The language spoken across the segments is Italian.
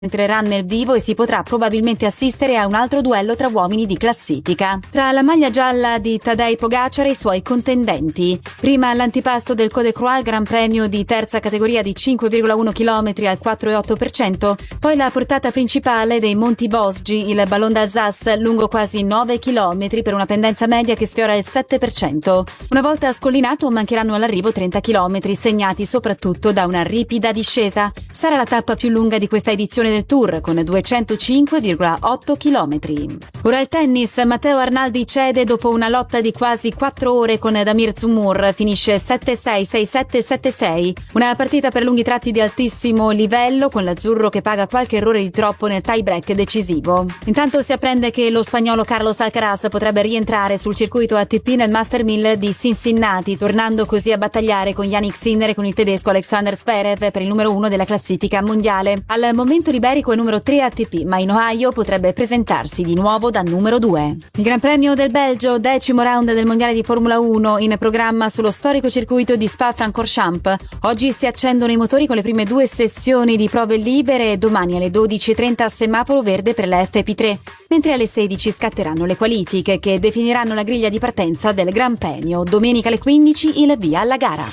entrerà nel vivo e si potrà probabilmente assistere a un altro duello tra uomini di classifica. Tra la maglia gialla di Tadej Pogacar e i suoi contendenti. Prima l'antipasto del Col de Croix, Gran Premio di terza categoria di 5,1 km al 4,8%, poi la portata principale dei Monti Vosgi, il Ballon d'Alsace, lungo quasi 9 km per una pendenza media che sfiora il 7%. Una volta scollinato mancheranno all'arrivo 30 km, segnati soprattutto da una ripida discesa. Sarà la tappa più lunga di questa edizione del Tour, con 205,8 km. Ora il tennis, Matteo Arnaldi cede dopo una lotta di quasi 4 ore con Damir Dzumhur, finisce 7-6, 6-7, 7-6. Una partita per lunghi tratti di altissimo livello, con l'azzurro che paga qualche errore di troppo nel tie break decisivo. Intanto si apprende che lo spagnolo Carlos Alcaraz potrebbe rientrare sul circuito ATP nel Master 1000 di Cincinnati, tornando così a battagliare con Jannik Sinner e con il tedesco Alexander Zverev per il numero 1 della classifica mondiale. Al momento l'iberico è numero 3 ATP, ma in Ohio potrebbe presentarsi di nuovo da numero 2. Il Gran Premio del Belgio, 10° round del mondiale di Formula 1, in programma sullo storico circuito di Spa-Francorchamps. Oggi si accendono i motori con le prime 2 sessioni di prove libere e domani alle 12:30 semaforo verde per la FP3, mentre alle 16 scatteranno le qualifiche che definiranno la griglia di partenza del Gran Premio. Domenica alle 15 il via alla gara.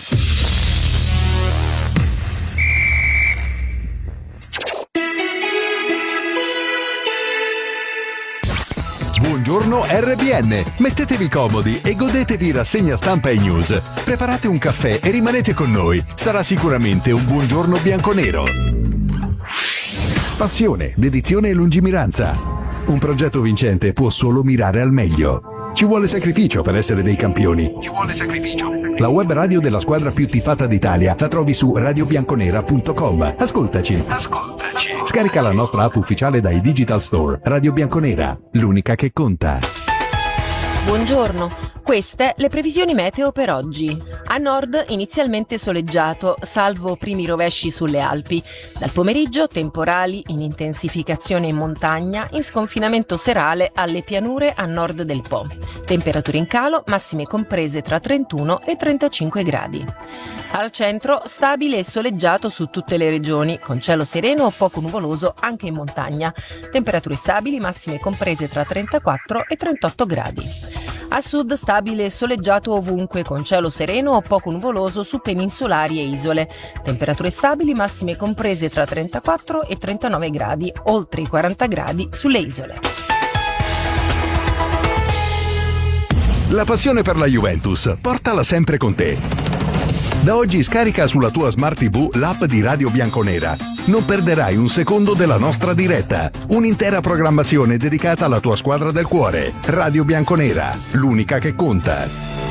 Buongiorno RBN, mettetevi comodi e godetevi rassegna stampa e news. Preparate un caffè e rimanete con noi, sarà sicuramente un buongiorno bianconero. Passione, dedizione e lungimiranza. Un progetto vincente può solo mirare al meglio. Ci vuole sacrificio per essere dei campioni. Ci vuole sacrificio. La web radio della squadra più tifata d'Italia la trovi su radiobianconera.com. Ascoltaci. Scarica la nostra app ufficiale dai Digital Store. Radio Bianconera, l'unica che conta. Buongiorno, queste le previsioni meteo per oggi. A nord inizialmente soleggiato, salvo primi rovesci sulle Alpi. Dal pomeriggio temporali in intensificazione in montagna, in sconfinamento serale alle pianure a nord del Po. Temperature in calo, massime comprese tra 31 e 35 gradi. Al centro stabile e soleggiato su tutte le regioni, con cielo sereno o poco nuvoloso anche in montagna. Temperature stabili, massime comprese tra 34 e 38 gradi. A sud stabile e soleggiato ovunque, con cielo sereno o poco nuvoloso su peninsulari e isole. Temperature stabili, massime comprese tra 34 e 39 gradi, oltre i 40 gradi sulle isole. La passione per la Juventus, portala sempre con te. Da oggi scarica sulla tua Smart TV l'app di Radio Bianconera. Non perderai un secondo della nostra diretta. Un'intera programmazione dedicata alla tua squadra del cuore. Radio Bianconera, l'unica che conta.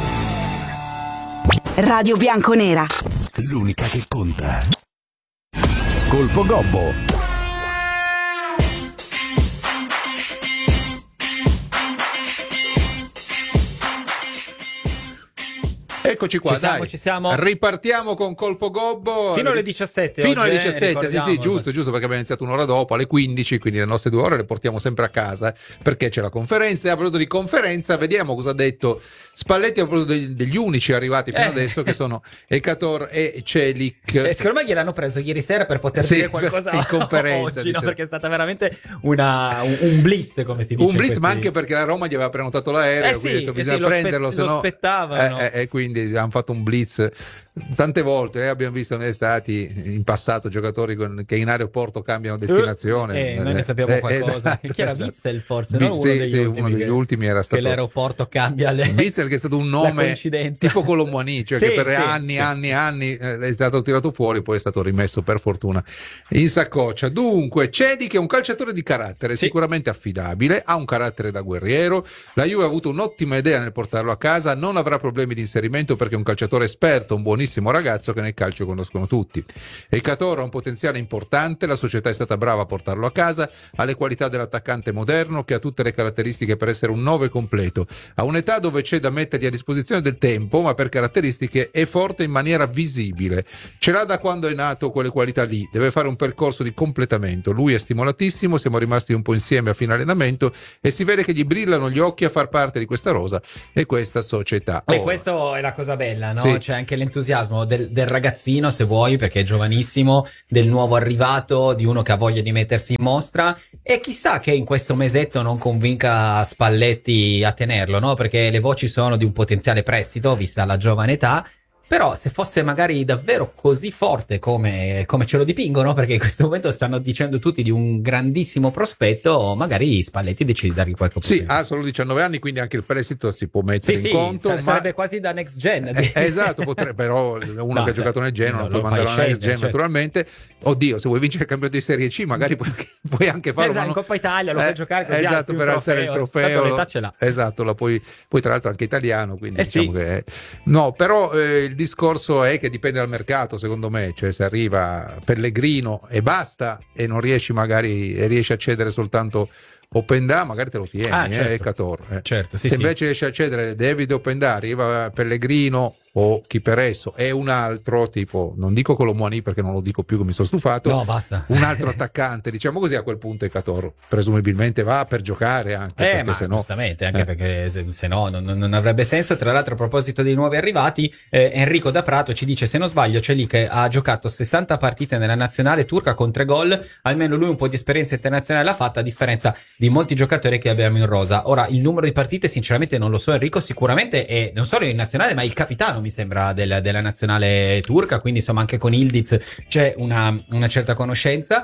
Radio Bianconera, l'unica che conta. Colpo Gobbo. Eccoci qua, ci siamo. Ripartiamo con Colpo Gobbo. Fino alle 17. Fino oggi, alle 17, sì, giusto, perché abbiamo iniziato un'ora dopo, alle 15, quindi le nostre 2 ore le portiamo sempre a casa, perché c'è la conferenza. E a proposito di conferenza, vediamo cosa ha detto Spalletti a proposito degli unici arrivati fino adesso, che sono Ekator e Celik. Secondo me gliel'hanno preso ieri sera per poter dire qualcosa in conferenza, oggi, no? Perché è stata veramente un blitz, come si dice. Un blitz, ma anche perché la Roma gli aveva prenotato l'aereo, quindi ha detto bisogna prenderlo, se no lo aspettavano. E quindi hanno fatto un blitz tante volte. Abbiamo visto negli stati in passato giocatori che in aeroporto cambiano destinazione. Noi ne sappiamo qualcosa. Esatto, Chi era Witzel, forse? No? Uno degli ultimi era stato che l'aeroporto cambia le Witzel, che è stato un nome tipo Colomboani, cioè che per anni è stato tirato fuori, poi è stato rimesso per fortuna in saccoccia. Dunque Cedi, che è un calciatore di carattere, sicuramente affidabile, ha un carattere da guerriero. La Juve ha avuto un'ottima idea nel portarlo a casa, non avrà problemi di inserimento perché è un calciatore esperto, un buonissimo ragazzo che nel calcio conoscono tutti. Ekator ha un potenziale importante, la società è stata brava a portarlo a casa, ha le qualità dell'attaccante moderno che ha tutte le caratteristiche per essere un 9 completo, ha un'età dove c'è da mettergli a disposizione del tempo, ma per caratteristiche è forte in maniera visibile, ce l'ha da quando è nato quelle qualità lì, deve fare un percorso di completamento. Lui è stimolatissimo, siamo rimasti un po' insieme a fine allenamento e si vede che gli brillano gli occhi a far parte di questa rosa e questa società. E questo è la cosa cosa bella, no? Sì. C'è anche l'entusiasmo del ragazzino, se vuoi, perché è giovanissimo, del nuovo arrivato, di uno che ha voglia di mettersi in mostra, e chissà che in questo mesetto non convinca Spalletti a tenerlo, no? Perché le voci sono di un potenziale prestito, vista la giovane età. Però se fosse magari davvero così forte come ce lo dipingono, perché in questo momento stanno dicendo tutti di un grandissimo prospetto, magari Spalletti decide di dargli qualche opportunità. Sì, ha solo 19 anni, quindi anche il prestito si può mettere in conto. Sarebbe quasi da next gen. Esatto, potrebbe, però uno che ha giocato nel Genoa non può mandarlo alla next gen, certo. Naturalmente. Oddio, se vuoi vincere il campionato di Serie C magari puoi anche farlo. Esatto, in Coppa Italia lo puoi giocare così. Esatto, per alzare il trofeo. L'età ce l'ha. Esatto, poi tra l'altro anche italiano, quindi diciamo sì. che no, però il discorso è che dipende dal mercato, secondo me, cioè se arriva Pellegrino e basta e non riesci a cedere soltanto Openda, magari te lo tieni, certo. E Cator. Certo, sì, se invece riesci a cedere David Openda, arriva Pellegrino o chi per esso e un altro tipo, non dico Colomboani perché non lo dico più che mi sono stufato, no, basta. un altro attaccante, diciamo così, a quel punto il Cator presumibilmente va per giocare anche, perché ma se no, giustamente, anche perché se no non avrebbe senso. Tra l'altro, a proposito dei nuovi arrivati, Enrico da Prato ci dice, se non sbaglio c'è lì che ha giocato 60 partite nella nazionale turca con 3 gol, almeno lui un po' di esperienza internazionale l'ha fatta, a differenza di molti giocatori che abbiamo in rosa. Ora, il numero di partite sinceramente non lo so, Enrico, sicuramente è non solo in nazionale ma il capitano, mi sembra, della nazionale turca, quindi insomma anche con Ildiz c'è una certa conoscenza.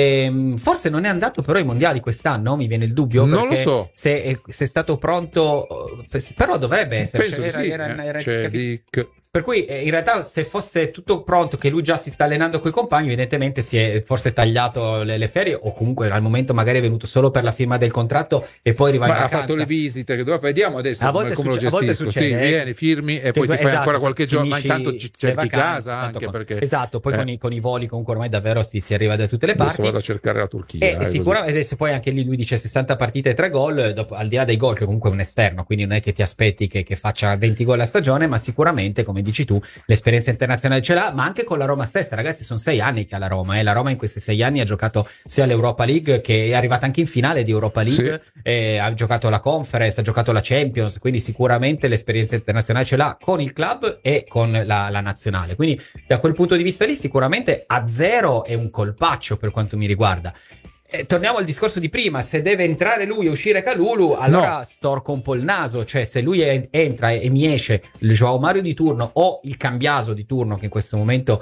Forse non è andato però ai mondiali quest'anno, mi viene il dubbio, non lo so se è stato pronto, però dovrebbe essere. Penso che sì, per cui in realtà se fosse tutto pronto, che lui già si sta allenando coi compagni, evidentemente si è forse tagliato le ferie, o comunque al momento magari è venuto solo per la firma del contratto e poi arriva in vacanza. Ha fatto le visite che doveva, vediamo adesso come lo gestisco. Succede, sì, vieni, firmi e poi ti fai ancora qualche giorno, ma intanto cerchi casa anche perché esatto, poi con i voli comunque ormai davvero si arriva da tutte le parti. Adesso vado a cercare la Turchia e sicuramente adesso poi anche lì lui dice 60 partite e 3 gol, dopo, al di là dei gol, che comunque è un esterno, quindi non è che ti aspetti che faccia 20 gol a stagione, ma sicuramente, come dici tu, l'esperienza internazionale ce l'ha, ma anche con la Roma stessa, ragazzi, sono 6 anni che ha la Roma, e la Roma in questi 6 anni ha giocato sia l'Europa League, che è arrivata anche in finale di Europa League, sì. Ha giocato la Conference, ha giocato la Champions, quindi sicuramente l'esperienza internazionale ce l'ha con il club e con la nazionale, quindi da quel punto di vista lì sicuramente a zero è un colpaccio per quanto mi riguarda. Torniamo al discorso di prima, se deve entrare lui e uscire Kalulu, allora no. Storco un po' il naso, cioè se lui entra e mi esce il João Mario di turno o il Cambiaso di turno, che in questo momento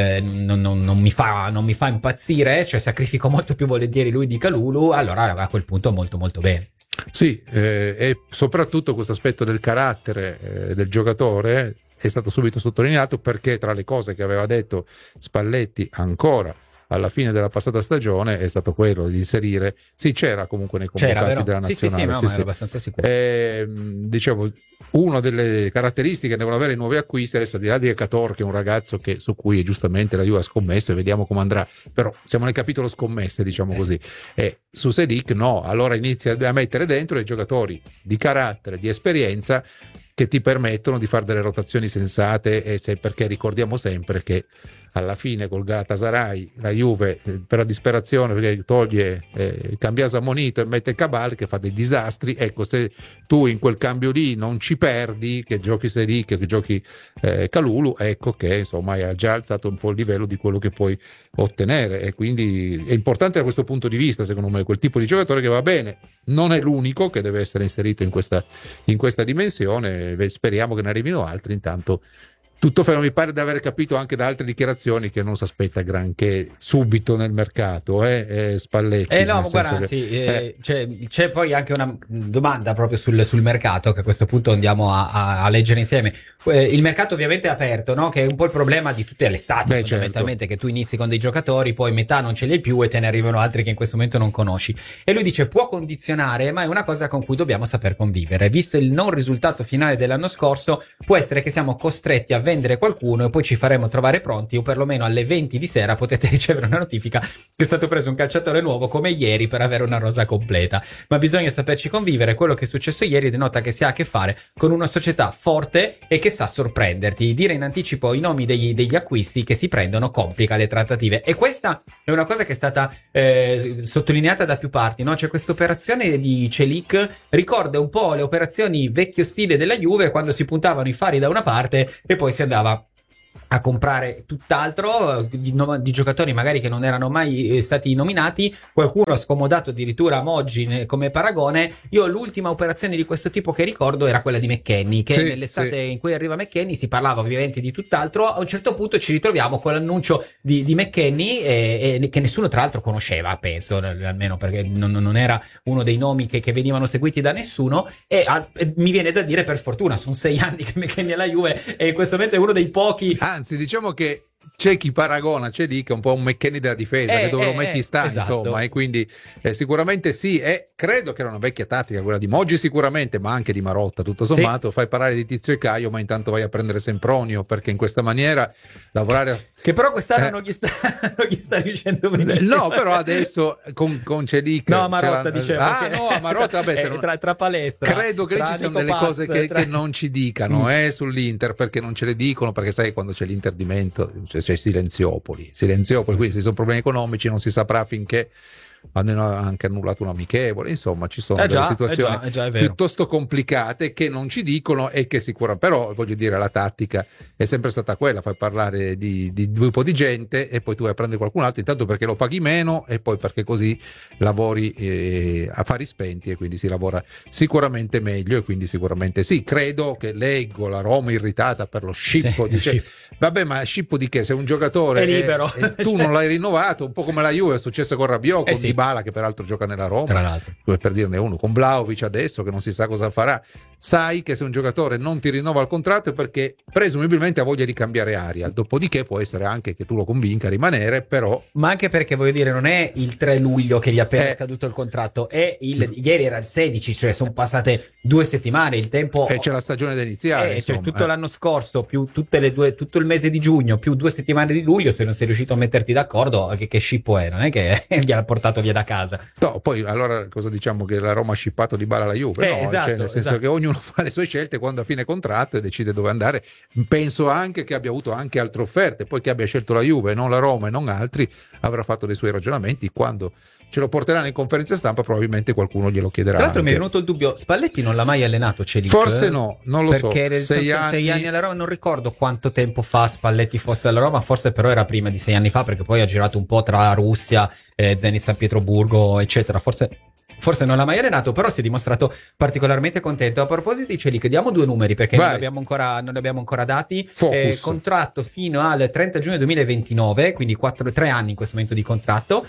non mi fa impazzire, cioè sacrifico molto più volentieri lui di Kalulu, allora a quel punto molto molto bene. Sì, e soprattutto questo aspetto del carattere del giocatore è stato subito sottolineato, perché tra le cose che aveva detto Spalletti ancora alla fine della passata stagione è stato quello di inserire, c'era comunque nei convocati della nazionale, ma ero abbastanza sicuro. Dicevo, una delle caratteristiche che devono avere i nuovi acquisti, adesso al di là di Cator, che è un ragazzo su cui giustamente la Juve ha scommesso e vediamo come andrà, però siamo nel capitolo scommesse, diciamo così, e su Sedic no, allora inizia a mettere dentro i giocatori di carattere, di esperienza, che ti permettono di fare delle rotazioni sensate, perché ricordiamo sempre che alla fine col Galatasaray la Juve per la disperazione, perché toglie Cambiaso ammonito e mette Cabal che fa dei disastri. Ecco, se tu in quel cambio lì non ci perdi, che giochi Sedic, che giochi Kalulu, ecco che insomma hai già alzato un po' il livello di quello che puoi ottenere, e quindi è importante da questo punto di vista, secondo me, quel tipo di giocatore che va bene, non è l'unico che deve essere inserito in questa dimensione, speriamo che ne arrivino altri. Intanto tutto fermo, mi pare di aver capito anche da altre dichiarazioni che non si aspetta granché subito nel mercato, Spalletti. No, guarda, anzi, c'è poi anche una domanda proprio sul mercato, che a questo punto andiamo a leggere insieme. Il mercato ovviamente è aperto, no? Che è un po' il problema di tutte le estate, fondamentalmente, certo. Che tu inizi con dei giocatori, poi metà non ce li hai più e te ne arrivano altri che in questo momento non conosci. E lui dice: può condizionare, ma è una cosa con cui dobbiamo saper convivere. Visto il non risultato finale dell'anno scorso, può essere che siamo costretti a vendere qualcuno e poi ci faremo trovare pronti, o perlomeno alle 20 di sera potete ricevere una notifica che è stato preso un calciatore nuovo come ieri per avere una rosa completa. Ma bisogna saperci convivere. Quello che è successo ieri denota che si ha a che fare con una società forte e che sa sorprenderti. Dire in anticipo i nomi degli acquisti che si prendono complica le trattative, e questa è una cosa che è stata sottolineata da più parti, no? Cioè, questa operazione di Celik ricorda un po' le operazioni vecchio stile della Juve, quando si puntavano i fari da una parte e poi si andava a comprare tutt'altro di giocatori magari che non erano mai stati nominati. Qualcuno ha scomodato addirittura Moggi come paragone. Io l'ultima operazione di questo tipo che ricordo era quella di McKennie, che nell'estate in cui arriva McKennie si parlava ovviamente di tutt'altro. A un certo punto ci ritroviamo con l'annuncio di McKennie che nessuno tra l'altro conosceva, penso, almeno perché non era uno dei nomi che venivano seguiti da nessuno, e mi viene da dire, per fortuna, sono 6 anni che McKennie è alla Juve e in questo momento è uno dei pochi. Anzi, diciamo che c'è chi paragona Celik, un po' un McKennie della difesa, che dove lo metti sta, esatto. Insomma, e quindi sicuramente sì, e credo che era una vecchia tattica quella di Moggi sicuramente, ma anche di Marotta, tutto sommato. Fai parlare di Tizio e Caio, ma intanto vai a prendere Sempronio, perché in questa maniera lavorare, che però quest'anno non gli sta riuscendo benissimo. No, però adesso con Celik, no, Marotta diceva no, Marotta, vabbè, tra palestra, credo che lì ci siano delle cose che non ci dicano sull'Inter, perché non ce le dicono, perché sai, quando c'è l'interdimento c'è Silenziopoli, quindi se sono problemi economici non si saprà finché hanno anche annullato un amichevole. Insomma, ci sono delle situazioni piuttosto complicate che non ci dicono, e che sicuramente, però voglio dire, la tattica è sempre stata quella: fai parlare di un po' di gente e poi tu vai a prendere qualcun altro, intanto perché lo paghi meno e poi perché così lavori a fari spenti, e quindi si lavora sicuramente meglio. E quindi sicuramente sì, credo che leggo la Roma irritata per lo scippo, dice vabbè, ma scippo di che? Se un giocatore è libero e tu non l'hai rinnovato, un po' come la Juve è successo con Rabiot, con Dybala, che peraltro gioca nella Roma, tra l'altro, per dirne uno, con Vlahovic adesso, che non si sa cosa farà. Sai che se un giocatore non ti rinnova il contratto è perché presumibilmente ha voglia di cambiare aria, dopodiché può essere anche che tu lo convinca a rimanere, però. Ma anche perché, voglio dire, non è il 3 luglio che gli è appena scaduto il contratto, è ieri era il 16, cioè sono passate 2 settimane, il tempo, e c'è la stagione da iniziare, cioè tutto l'anno scorso più tutto il mese di giugno più 2 settimane di luglio, se non sei riuscito a metterti d'accordo, che scippo è, non è che gliel'ha portato via da casa. No, poi allora cosa diciamo, che la Roma ha scippato Dybala alla Juve? No, esatto, cioè, nel senso che ognuno fa le sue scelte quando a fine contratto e decide dove andare. Penso anche che abbia avuto anche altre offerte, poi che abbia scelto la Juve, non la Roma e non altri, avrà fatto dei suoi ragionamenti. Quando ce lo porteranno in conferenza stampa probabilmente qualcuno glielo chiederà. Tra l'altro mi è venuto il dubbio, Spalletti non l'ha mai allenato Celik? Forse no, non lo so. Perché 6 anni alla Roma, non ricordo quanto tempo fa Spalletti fosse alla Roma, forse però era prima di 6 anni fa, perché poi ha girato un po' tra Russia, Zenit San Pietroburgo, eccetera. Forse non l'ha mai allenato, però si è dimostrato particolarmente contento. A proposito di Celik, diamo 2 numeri perché non li abbiamo ancora dati. Contratto fino al 30 giugno 2029, quindi 3 anni in questo momento di contratto,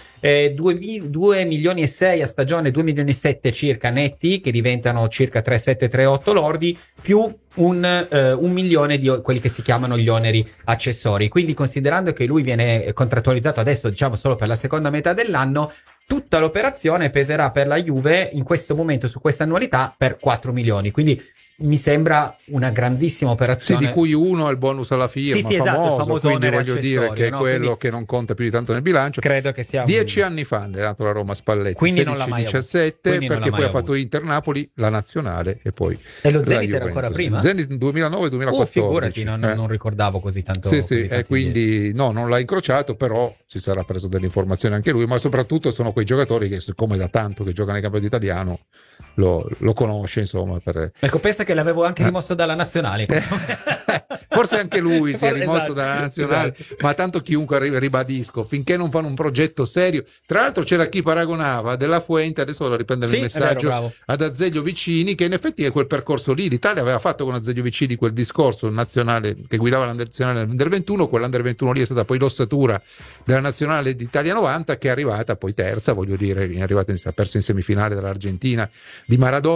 2 milioni e 6 a stagione, 2 milioni e 7 circa netti, che diventano circa 3,7-3,8 lordi, più un milione di quelli che si chiamano gli oneri accessori. Quindi, considerando che lui viene contrattualizzato adesso, diciamo solo per la seconda metà dell'anno, tutta l'operazione peserà per la Juve in questo momento, su questa annualità, per 4 milioni. Quindi mi sembra una grandissima operazione. Sì, di cui uno è il bonus alla firma, esatto, famoso, quindi voglio dire che è quello che non conta più di tanto nel bilancio. Credo che sia 10 anni fa è nato la Roma Spalletti, quindi 16-17, perché poi ha fatto Inter-Napoli, la nazionale e poi e lo Zenit era ancora prima? Zenit 2009-2014. Figurati, non ricordavo così tanto. Sì, e quindi non l'ha incrociato, però si sarà preso delle informazioni anche lui, ma soprattutto sono quei giocatori che, siccome da tanto che gioca nel campionato italiano, lo conosce, insomma. Ecco, pensa che l'avevo anche rimosso dalla nazionale. Forse anche lui si è rimosso dalla nazionale, esatto. Ma tanto chiunque, ribadisco, finché non fanno un progetto serio. Tra l'altro c'era chi paragonava Della Fuente, adesso vado a riprendere il messaggio, ad Azeglio Vicini, che in effetti è quel percorso lì. L'Italia aveva fatto con Azeglio Vicini quel discorso nazionale che guidava la nazionale nell'Under 21, quell'Under 21 lì è stata poi l'ossatura della nazionale d'Italia 90, che è arrivata poi terza, voglio dire, ha perso in semifinale dall'Argentina di Maradona.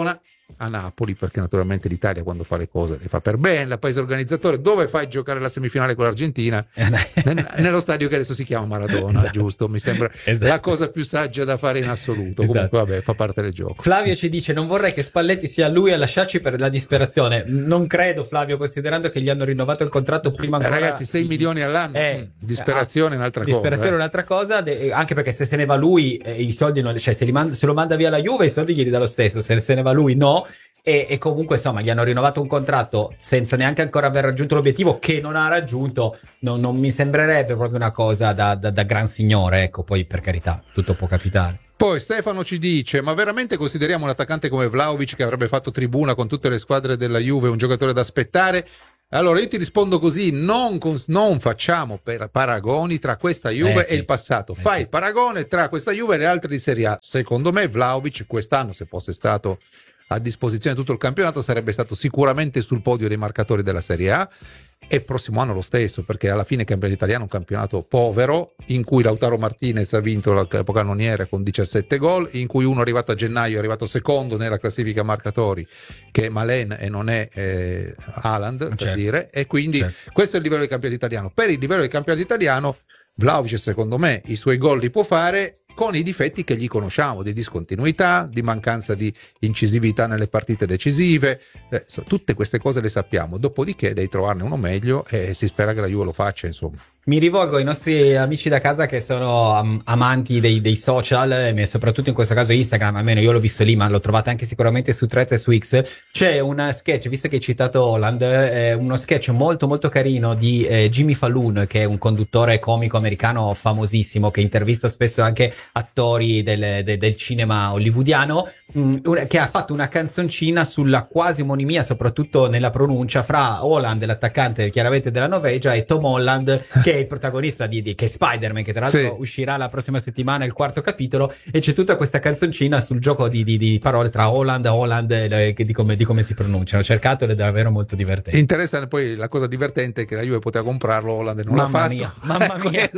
a Napoli, perché naturalmente l'Italia quando fa le cose le fa per bene, il paese organizzatore. Dove fai giocare la semifinale con l'Argentina? Nello stadio che adesso si chiama Maradona, esatto. Giusto? Mi sembra la cosa più saggia da fare in assoluto. Esatto. Comunque vabbè, fa parte del gioco. Flavio ci dice: non vorrei che Spalletti sia lui a lasciarci per la disperazione. Non credo, Flavio, considerando che gli hanno rinnovato il contratto prima ancora. Ragazzi, 6 milioni all'anno, disperazione è un'altra cosa. Disperazione è un'altra cosa, anche perché se ne va lui i soldi non, cioè se lo manda via la Juve i soldi glieli dà lo stesso, se ne va lui no. E comunque insomma gli hanno rinnovato un contratto senza neanche ancora aver raggiunto l'obiettivo che non ha raggiunto. Non mi sembrerebbe proprio una cosa da gran signore, ecco. Poi per carità tutto può capitare. Poi Stefano ci dice: ma veramente consideriamo un attaccante come Vlahovic, che avrebbe fatto tribuna con tutte le squadre della Juve, un giocatore da aspettare? Allora io ti rispondo così: non facciamo paragoni tra questa Juve e il passato. Fai il paragone tra questa Juve e le altre di Serie A. Secondo me Vlahovic quest'anno, se fosse stato a disposizione tutto il campionato, sarebbe stato sicuramente sul podio dei marcatori della Serie A, e il prossimo anno lo stesso, perché alla fine il campionato italiano è un campionato povero, in cui Lautaro Martinez ha vinto la capocannoniere con 17 gol, in cui uno arrivato a gennaio è arrivato secondo nella classifica marcatori, che è Malen e non è Haaland, per dire, e quindi questo è il livello del campionato italiano. Per il livello del campionato italiano Vlahovic, secondo me, i suoi gol li può fare, con i difetti che gli conosciamo, di discontinuità, di mancanza di incisività nelle partite decisive, tutte queste cose le sappiamo. Dopodiché devi trovarne uno meglio e si spera che la Juve lo faccia, insomma. Mi rivolgo ai nostri amici da casa che sono amanti dei social, e soprattutto in questo caso Instagram, almeno io l'ho visto lì, ma l'ho trovato anche sicuramente su Threads e su X. C'è un sketch, visto che hai citato Holland, uno sketch molto molto carino di Jimmy Fallon, che è un conduttore comico americano famosissimo, che intervista spesso anche attori del cinema hollywoodiano, che ha fatto una canzoncina sulla quasi omonimia, soprattutto nella pronuncia, fra Holland, l'attaccante chiaramente della Norvegia, e Tom Holland, che è il protagonista che è Spider-Man, che tra l'altro uscirà la prossima settimana, il 4º capitolo, e c'è tutta questa canzoncina sul gioco di parole tra Holland di come si pronunciano. Cercatelo, è davvero molto divertente. Interessante. Poi la cosa divertente è che la Juve poteva comprarlo, Holland non l'ha fatto. Mamma mia.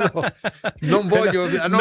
Non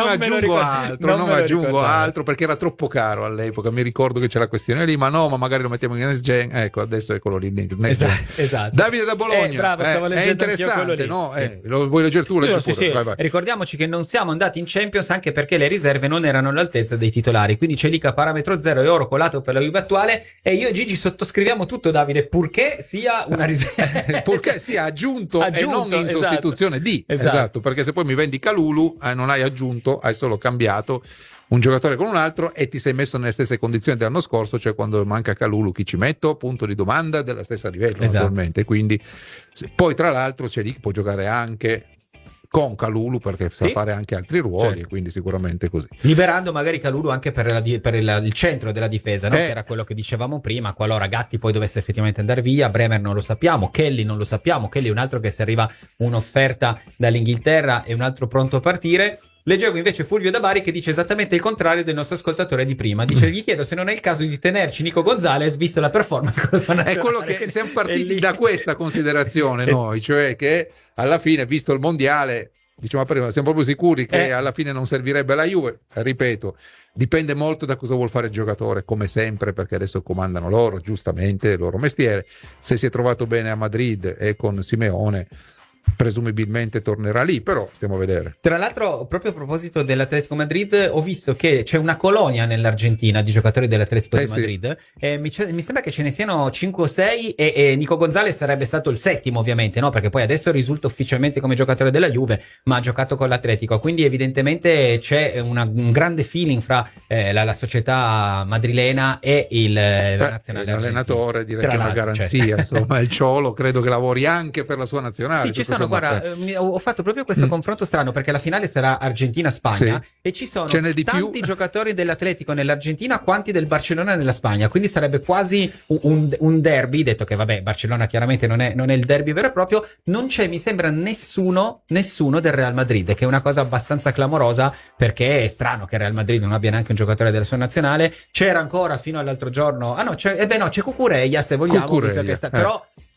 aggiungo altro perché era troppo caro all'epoca. Mi ricordo che c'è la questione lì, ma magari lo mettiamo in next gen. Ecco, adesso eccolo lì. Esatto. Davide da Bologna, bravo, stavo leggendo, è interessante, no? Lo vuoi leggere tu? Sì. Vai. Ricordiamoci che non siamo andati in Champions anche perché le riserve non erano all'altezza dei titolari, quindi c'è Liga parametro zero e oro colato per la Juve attuale, e io e Gigi sottoscriviamo tutto, Davide, purché sia una riserva, purché sia aggiunto e non in sostituzione di. Esatto, perché se poi mi vendi Kalulu, non hai aggiunto, hai solo cambiato un giocatore con un altro e ti sei messo nelle stesse condizioni dell'anno scorso, cioè quando manca Kalulu chi ci metto? Punto di domanda della stessa livello, naturalmente. Quindi poi tra l'altro c'è lì che può giocare anche con Kalulu, perché sa fare anche altri ruoli, quindi sicuramente così. Liberando magari Kalulu anche per il centro della difesa, no? Che era quello che dicevamo prima, qualora Gatti poi dovesse effettivamente andare via. Bremer non lo sappiamo, Kelly non lo sappiamo, Kelly è un altro che se arriva un'offerta dall'Inghilterra è un altro pronto a partire. Leggevo invece Fulvio da Bari che dice esattamente il contrario del nostro ascoltatore di prima. Dice: gli chiedo se non è il caso di tenerci Nico Gonzalez, visto la performance con la sua nazionale. È quello che siamo partiti da questa considerazione noi, cioè che alla fine, visto il mondiale, diciamo prima, siamo proprio sicuri che alla fine non servirebbe la Juve. Ripeto, dipende molto da cosa vuol fare il giocatore, come sempre, perché adesso comandano loro, giustamente, il loro mestiere. Se si è trovato bene a Madrid e con Simeone, presumibilmente tornerà lì, però stiamo a vedere. Tra l'altro, proprio a proposito dell'Atletico Madrid, ho visto che c'è una colonia nell'Argentina di giocatori dell'Atletico di Madrid, e mi sembra che ce ne siano 5 o 6 e Nico Gonzalez sarebbe stato il 7º, ovviamente, no? Perché poi adesso risulta ufficialmente come giocatore della Juve, ma ha giocato con l'Atletico, quindi evidentemente c'è un grande feeling fra la società madrilena e la nazionale argentina. L'allenatore direi che è una garanzia, insomma, il Ciolo credo che lavori anche per la sua nazionale. Sì, guarda, ho fatto proprio questo confronto strano, perché la finale sarà Argentina-Spagna e ci sono tanti giocatori dell'Atletico nell'Argentina quanti del Barcellona nella Spagna, quindi sarebbe quasi un derby, detto che vabbè, Barcellona chiaramente non è il derby vero e proprio. Non c'è, mi sembra, nessuno del Real Madrid, che è una cosa abbastanza clamorosa, perché è strano che il Real Madrid non abbia neanche un giocatore della sua nazionale. C'era ancora fino all'altro giorno c'è Cucurella, se vogliamo, visto che però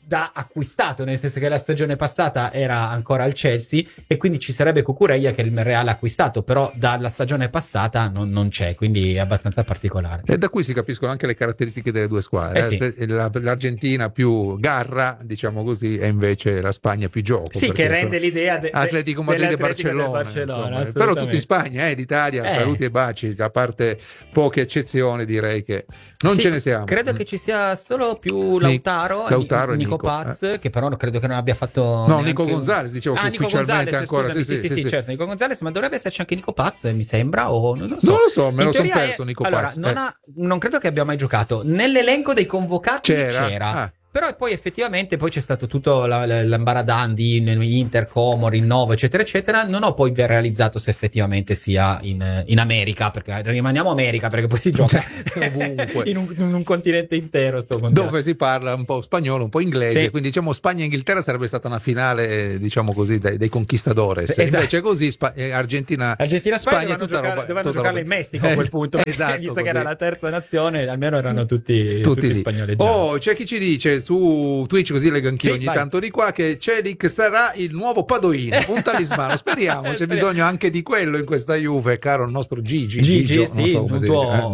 da acquistato, nel senso che la stagione passata era ancora al Chelsea e quindi ci sarebbe Cucurella che il Real ha acquistato, però dalla stagione passata non c'è, quindi è abbastanza particolare. E da qui si capiscono anche le caratteristiche delle due squadre. Sì. L'Argentina più garra, diciamo così, e invece la Spagna più gioco. Sì, che rende l'idea Atletico Madrid e Barcellona. Però tutti in Spagna, l'Italia, saluti e baci, a parte poche eccezioni direi che non ce ne siamo. Credo che ci sia solo più Lautaro e Nico Paz, che però credo che non abbia fatto Nico Gonzalez, dicevo che Nico ufficialmente Gonzalez, ancora sì, certo, Nico Gonzalez, ma dovrebbe esserci anche Nico Paz, mi sembra, o non lo so. Non lo so, me lo sono perso Nico Paz. Non credo che abbia mai giocato. Nell'elenco dei convocati c'era. Però poi effettivamente c'è stato tutto l'ambaradandi Inter, Como, rinnovo eccetera eccetera. Non ho poi realizzato se effettivamente sia in America, perché rimaniamo America, perché poi si gioca ovunque in un continente intero dove si parla un po' spagnolo, un po' inglese, quindi diciamo Spagna-Inghilterra sarebbe stata una finale, diciamo così, dei conquistadores. Esatto. Invece così Argentina-Spagna dovevano giocarla in Messico a quel punto, esatto, visto che era la terza nazione, almeno erano tutti spagnoleggiati. C'è chi ci dice su Twitch, così leggo anch'io ogni tanto di qua, che Celik sarà il nuovo Padoino, un talismano. Speriamo, c'è bisogno anche di quello in questa Juve, caro il nostro Gigi, sì, non so un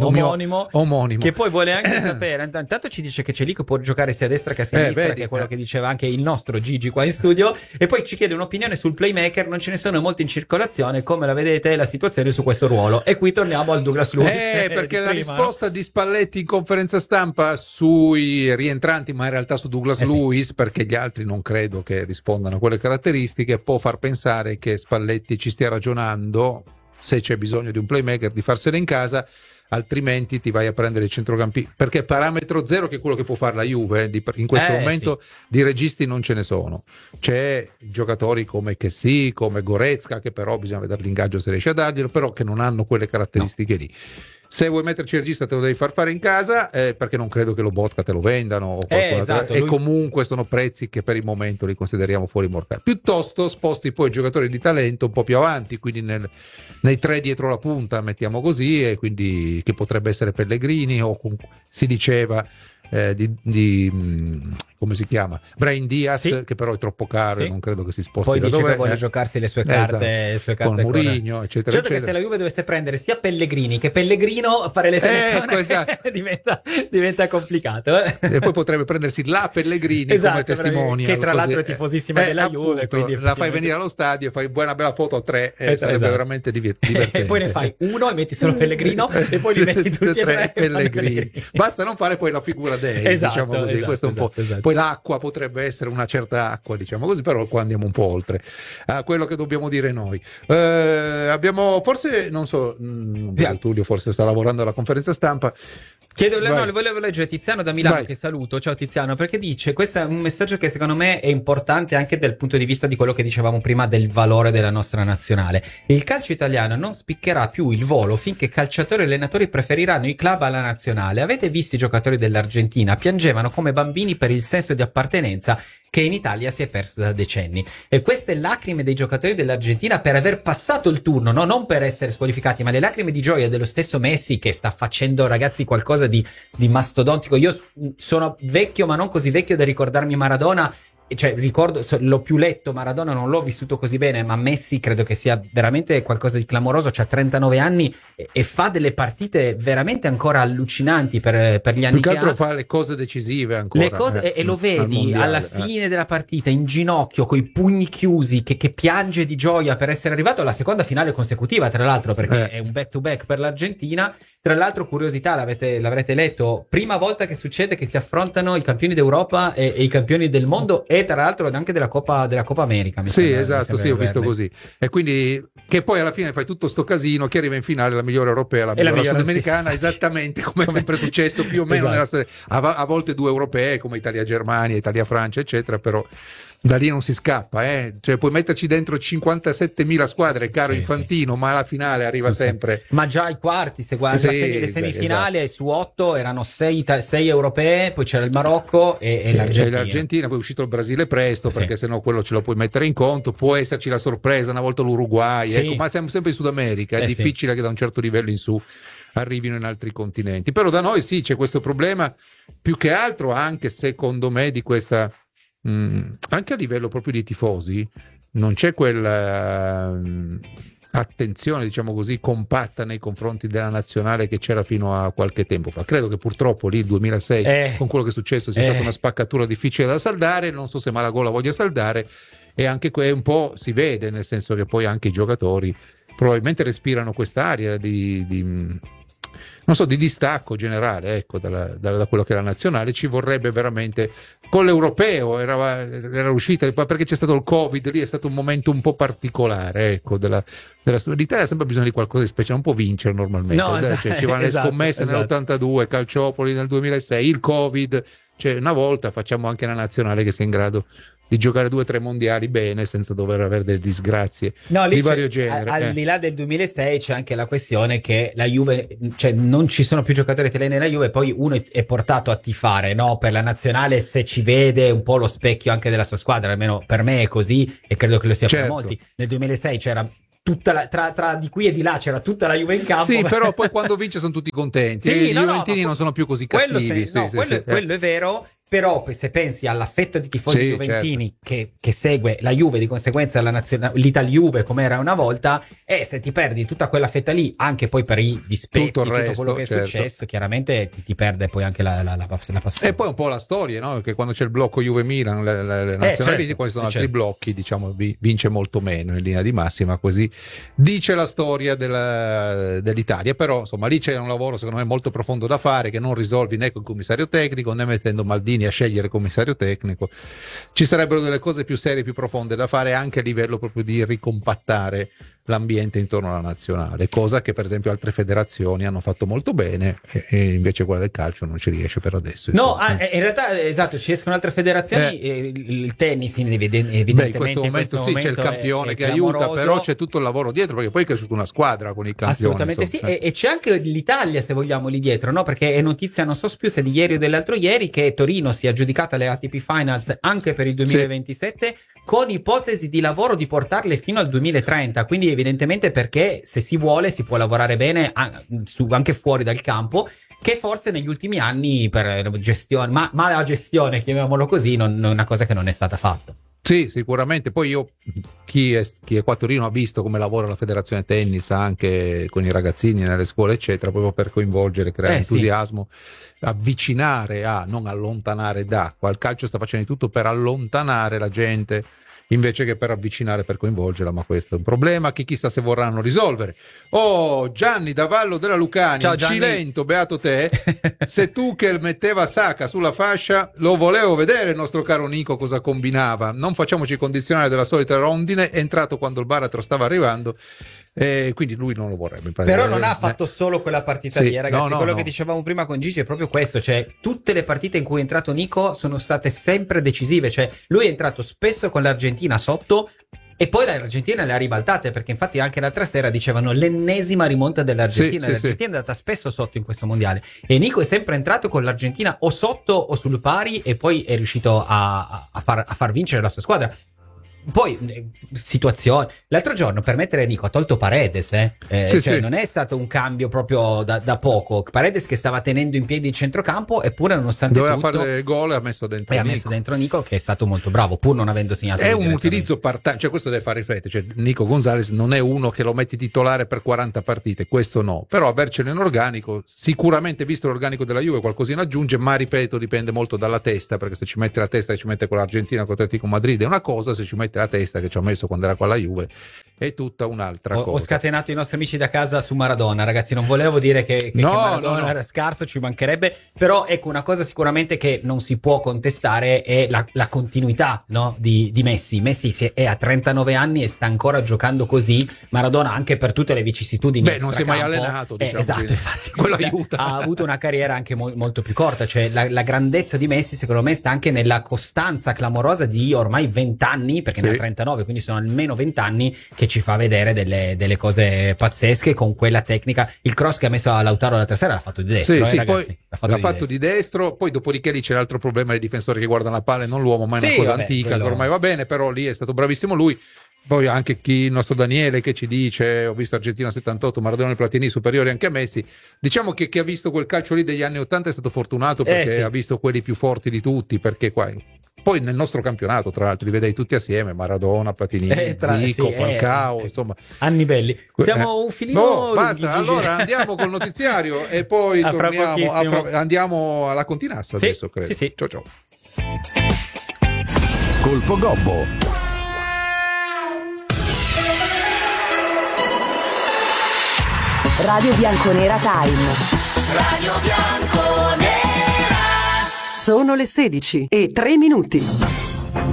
tuo omonimo, che poi vuole anche sapere. Intanto ci dice che Celik può giocare sia a destra che a sinistra, che è quello che diceva anche il nostro Gigi qua in studio, e poi ci chiede un'opinione sul playmaker. Non ce ne sono molti in circolazione, come la vedete la situazione su questo ruolo, e qui torniamo al Douglas Luiz, perché la risposta di Spalletti in conferenza stampa sui rientranti, ma in realtà su Douglas Luiz, perché gli altri non credo che rispondano a quelle caratteristiche, può far pensare che Spalletti ci stia ragionando, se c'è bisogno di un playmaker, di farsene in casa, altrimenti ti vai a prendere il centrocampisti, perché parametro zero, che è quello che può fare la Juve in questo momento, di registi non ce ne sono. C'è giocatori come Kessie, come Goretzka, che però bisogna vedere l'ingaggio se riesce a darglielo, però che non hanno quelle caratteristiche lì. Se vuoi metterci il regista te lo devi far fare in casa, perché non credo che lo Botka te lo vendano o esatto, e comunque sono prezzi che per il momento li consideriamo fuori mercato. Piuttosto sposti poi giocatori di talento un po' più avanti, quindi nei tre dietro la punta, mettiamo così, e quindi che potrebbe essere Pellegrini o si diceva come si chiama? Brahim Diaz, che però è troppo caro e non credo che si sposti. Poi dice che vuole giocarsi le sue carte, con Mourinho, eccetera, certo, che se la Juve dovesse prendere sia Pellegrini che Pellegrino, fare le telecamere esatto. diventa complicato. E poi potrebbe prendersi la Pellegrini come testimone, che tra l'altro è tifosissima della Juve, quindi la fai venire allo stadio, fai una bella foto a tre, sarebbe veramente divertente. E poi ne fai uno e metti solo Pellegrino e poi li metti tutti e tre Pellegrini. Basta non fare poi la figura dei, diciamo così, questo un po'. Poi l'acqua potrebbe essere una certa acqua, diciamo così, però qua andiamo un po' oltre a quello che dobbiamo dire noi. Abbiamo forse, non so, Tullio forse sta lavorando alla conferenza stampa. Le volevo leggere Tiziano da Milano, che saluto. Ciao Tiziano, perché dice: questo è un messaggio che secondo me è importante anche dal punto di vista di quello che dicevamo prima del valore della nostra nazionale. Il calcio italiano non spiccherà più il volo finché calciatori e allenatori preferiranno i club alla nazionale. Avete visto i giocatori dell'Argentina? Piangevano come bambini per il senso di appartenenza che in Italia si è perso da decenni. E queste lacrime dei giocatori dell'Argentina per aver passato il turno, no? Non per essere squalificati, ma le lacrime di gioia dello stesso Messi, che sta facendo, ragazzi, qualcosa di mastodontico. Io sono vecchio, ma non così vecchio da ricordarmi Maradona. Cioè, ricordo, l'ho più letto Maradona, non l'ho vissuto così bene, ma Messi credo che sia veramente qualcosa di clamoroso. C'ha 39 anni e fa delle partite veramente ancora allucinanti per gli anni più che altro fa le cose decisive ancora. Le cose, e lo vedi alla fine della partita in ginocchio, coi pugni chiusi, che piange di gioia per essere arrivato alla seconda finale consecutiva, tra l'altro, perché è un back to back per l'Argentina. Tra l'altro, curiosità, l'avrete letto, prima volta che succede che si affrontano i campioni d'Europa e i campioni del mondo, e tra l'altro anche della Coppa America. Esatto, ho visto così. E quindi che poi alla fine fai tutto sto casino, che arriva in finale la migliore europea, la migliore sudamericana, esattamente come è sempre successo più o meno nella storia. A volte due europee come Italia-Germania, Italia-Francia, eccetera, però da lì non si scappa, cioè puoi metterci dentro 57.000 squadre, caro Infantino, ma alla finale arriva sempre. Ma già ai quarti, se guardi le semifinali, esatto. Su 8 erano 6 europee, poi c'era il Marocco e l'Argentina, poi è uscito il Brasile presto, perché sennò quello ce lo puoi mettere in conto. Può esserci la sorpresa, una volta l'Uruguay, ecco, ma siamo sempre in Sud America, è difficile che da un certo livello in su arrivino in altri continenti. Però da noi c'è questo problema, più che altro anche secondo me di questa anche a livello proprio di tifosi non c'è quella attenzione, diciamo così, compatta nei confronti della nazionale che c'era fino a qualche tempo fa. Credo che purtroppo lì il 2006 con quello che è successo sia stata una spaccatura difficile da saldare. Non so se Malagò la voglia saldare, e anche un po' si vede, nel senso che poi anche i giocatori probabilmente respirano quest'aria non so, di distacco generale, ecco, da quello che è la nazionale. Ci vorrebbe veramente, con l'europeo era uscita, perché c'è stato il Covid, lì è stato un momento un po' particolare, ecco, l'Italia ha sempre bisogno di qualcosa di speciale, non può vincere normalmente, ci vanno le scommesse nell'82, Calciopoli nel 2006, il Covid, cioè una volta facciamo anche una nazionale che sia in grado di giocare 2 o 3 mondiali bene senza dover avere delle disgrazie di vario genere. Al di là del 2006 c'è anche la questione che la Juve, cioè non ci sono più giocatori italiani nella Juve, poi uno è portato a tifare, no? Per la nazionale, se ci vede un po' lo specchio anche della sua squadra, almeno per me è così e credo che lo sia per molti. Nel 2006 c'era tutta tra di qui e di là c'era tutta la Juve in campo. Sì, però poi quando vince sono tutti contenti. I juventini non sono più così cattivi. Quello è vero. Però se pensi alla fetta di tifosi juventini che segue la Juve, di conseguenza l'Italia Juve come era una volta, e se ti perdi tutta quella fetta lì, anche poi per i dispetti, tutto quello che è successo, chiaramente ti perde poi anche la passione. E poi un po' la storia, no? Che quando c'è il blocco Juve-Milan, le nazionali, poi sono altri blocchi, diciamo, vince molto meno in linea di massima, così dice la storia dell'Italia. Però insomma lì c'è un lavoro secondo me molto profondo da fare, che non risolvi né con il commissario tecnico né mettendo Maldini a scegliere commissario tecnico. Ci sarebbero delle cose più serie, più profonde da fare anche a livello proprio di ricompattare l'ambiente intorno alla nazionale, cosa che per esempio altre federazioni hanno fatto molto bene e invece quella del calcio non ci riesce per adesso. No, in realtà esatto, ci escono altre federazioni. Il tennis evidentemente in questo momento c'è il campione che aiuta, però c'è tutto il lavoro dietro, perché poi è cresciuta una squadra con i campioni. Assolutamente sì, e c'è anche l'Italia, se vogliamo, lì dietro, no? Perché è notizia, non so più se di ieri o dell'altro ieri, che Torino si è aggiudicata le ATP Finals anche per il 2027, con ipotesi di lavoro di portarle fino al 2030, quindi evidentemente, perché se si vuole si può lavorare bene anche fuori dal campo, che forse negli ultimi anni per la gestione, ma la gestione, chiamiamolo così, non è una cosa che non è stata fatta. Sì, sicuramente. Poi chi è qua a Torino ha visto come lavora la federazione tennis anche con i ragazzini nelle scuole eccetera, proprio per coinvolgere, creare entusiasmo, avvicinare non allontanare il calcio sta facendo di tutto per allontanare la gente invece che per avvicinare, per coinvolgerla, ma questo è un problema che chissà se vorranno risolvere. Gianni da Vallo della Lucania. Ciao, Gianni. Cilento, beato te. Se Tuchel metteva Saka sulla fascia, lo volevo vedere il nostro caro Nico cosa combinava. Non facciamoci condizionare della solita rondine, è entrato quando il baratro stava arrivando. Quindi lui non lo vorrebbe. Però non ha fatto solo quella partita lì, ragazzi. Quello che dicevamo prima con Gigi è proprio questo, cioè tutte le partite in cui è entrato Nico sono state sempre decisive, cioè lui è entrato spesso con l'Argentina sotto e poi l'Argentina le ha ribaltate, perché infatti anche l'altra sera dicevano l'ennesima rimonta dell'Argentina. L'Argentina è andata spesso sotto in questo mondiale e Nico è sempre entrato con l'Argentina o sotto o sul pari e poi è riuscito a far vincere la sua squadra. Poi situazione, l'altro giorno per mettere Nico ha tolto Paredes, non è stato un cambio proprio da poco. Paredes che stava tenendo in piedi il centrocampo, eppure nonostante doveva tutto fare il gol e ha messo dentro Nico, che è stato molto bravo pur non avendo segnato. È un utilizzo part-time, cioè questo deve fare riflettere, cioè Nico Gonzalez non è uno che lo metti titolare per 40 partite, questo no, però avercelo in organico sicuramente, visto l'organico della Juve, qualcosina aggiunge, ma ripeto dipende molto dalla testa, perché se ci mette la testa che ci mette con l'Argentina contro Atletico Madrid è una cosa, se ci mette la testa che ci ha messo quando era con la Juve è tutta un'altra cosa. Ho scatenato i nostri amici da casa su Maradona, ragazzi, non volevo dire che Maradona era scarso, ci mancherebbe, però ecco, una cosa sicuramente che non si può contestare è la continuità, no? di Messi. Messi è a 39 anni e sta ancora giocando così. Maradona, anche per tutte le vicissitudini non si è mai allenato, diciamo, esatto, infatti quello aiuta. Ha avuto una carriera anche molto più corta, cioè la grandezza di Messi secondo me sta anche nella costanza clamorosa di ormai 20 anni, perché ne ha 39, quindi sono almeno 20 anni, che ci fa vedere delle cose pazzesche con quella tecnica. Il cross che ha messo a Lautaro l'altra sera l'ha fatto di destro, ragazzi. Poi l'ha fatto di destro, poi dopodiché lì c'è l'altro problema dei difensori che guardano la palla e non l'uomo, ma è una cosa antica, che ormai va bene, però lì è stato bravissimo lui. Poi anche il nostro Daniele che ci dice: ho visto Argentina 78, Maradona e Platini superiori anche a Messi. Diciamo che chi ha visto quel calcio lì degli anni 80 è stato fortunato, perché ha visto quelli più forti di tutti, perché qua Poi nel nostro campionato, tra l'altro, li vedei tutti assieme: Maradona, Platini, Zico, Falcao, insomma, anni belli. Siamo un filino basta, allora andiamo col notiziario e poi andiamo alla Continassa adesso, credo. Sì. Ciao. Colpo Gobbo. Radio Bianconera Time. Radio Bianconera. Sono le 16:03.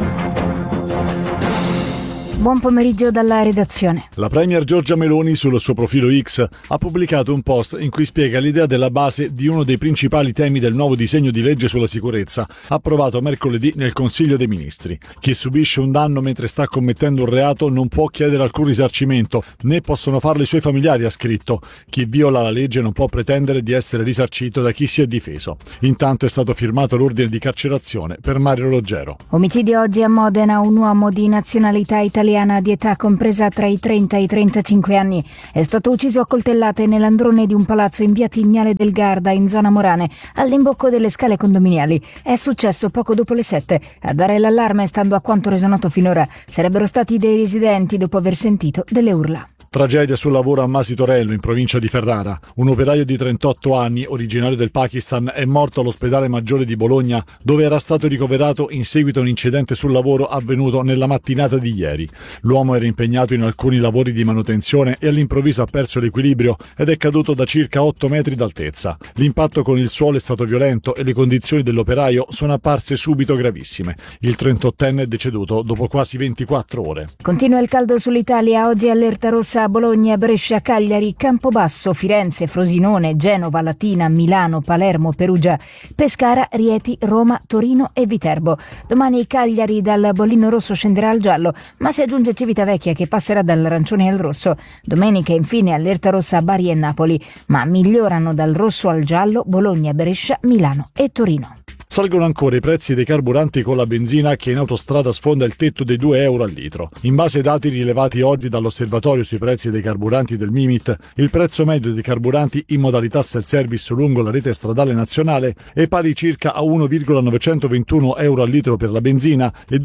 Buon pomeriggio dalla redazione. La premier Giorgia Meloni sul suo profilo X ha pubblicato un post in cui spiega l'idea della base di uno dei principali temi del nuovo disegno di legge sulla sicurezza approvato mercoledì nel Consiglio dei Ministri. Chi subisce un danno mentre sta commettendo un reato non può chiedere alcun risarcimento, né possono farlo i suoi familiari, ha scritto. Chi viola la legge non può pretendere di essere risarcito da chi si è difeso. Intanto è stato firmato l'ordine di carcerazione per Mario Roggero. Omicidio oggi a Modena. Un uomo di nazionalità italiana di età compresa tra i 30 e i 35 anni è stato ucciso a coltellate nell'androne di un palazzo in via Tignale del Garda, in zona Morane, all'imbocco delle scale condominiali. È successo poco dopo le 7. A dare l'allarme, stando a quanto reso noto finora, sarebbero stati dei residenti dopo aver sentito delle urla. Tragedia sul lavoro a Masi Torello, in provincia di Ferrara. Un operaio di 38 anni, originario del Pakistan, è morto all'ospedale maggiore di Bologna, dove era stato ricoverato in seguito a un incidente sul lavoro avvenuto nella mattinata di ieri. L'uomo era impegnato in alcuni lavori di manutenzione e all'improvviso ha perso l'equilibrio ed è caduto da circa 8 metri d'altezza. L'impatto con il suolo è stato violento e le condizioni dell'operaio sono apparse subito gravissime. Il 38enne è deceduto dopo quasi 24 ore. Continua il caldo sull'Italia. Oggi allerta rossa a Bologna, Brescia, Cagliari, Campobasso, Firenze, Frosinone, Genova, Latina, Milano, Palermo, Perugia, Pescara, Rieti, Roma, Torino e Viterbo. Domani Cagliari dal bollino rosso scenderà al giallo, ma si aggiunge Civitavecchia che passerà dall'arancione al rosso. Domenica infine allerta rossa a Bari e Napoli, ma migliorano dal rosso al giallo Bologna, Brescia, Milano e Torino. Salgono ancora i prezzi dei carburanti con la benzina, che in autostrada sfonda il tetto dei 2 euro al litro. In base ai dati rilevati oggi dall'osservatorio sui prezzi dei carburanti del Mimit, il prezzo medio dei carburanti in modalità self-service lungo la rete stradale nazionale è pari circa a 1,921 euro al litro per la benzina e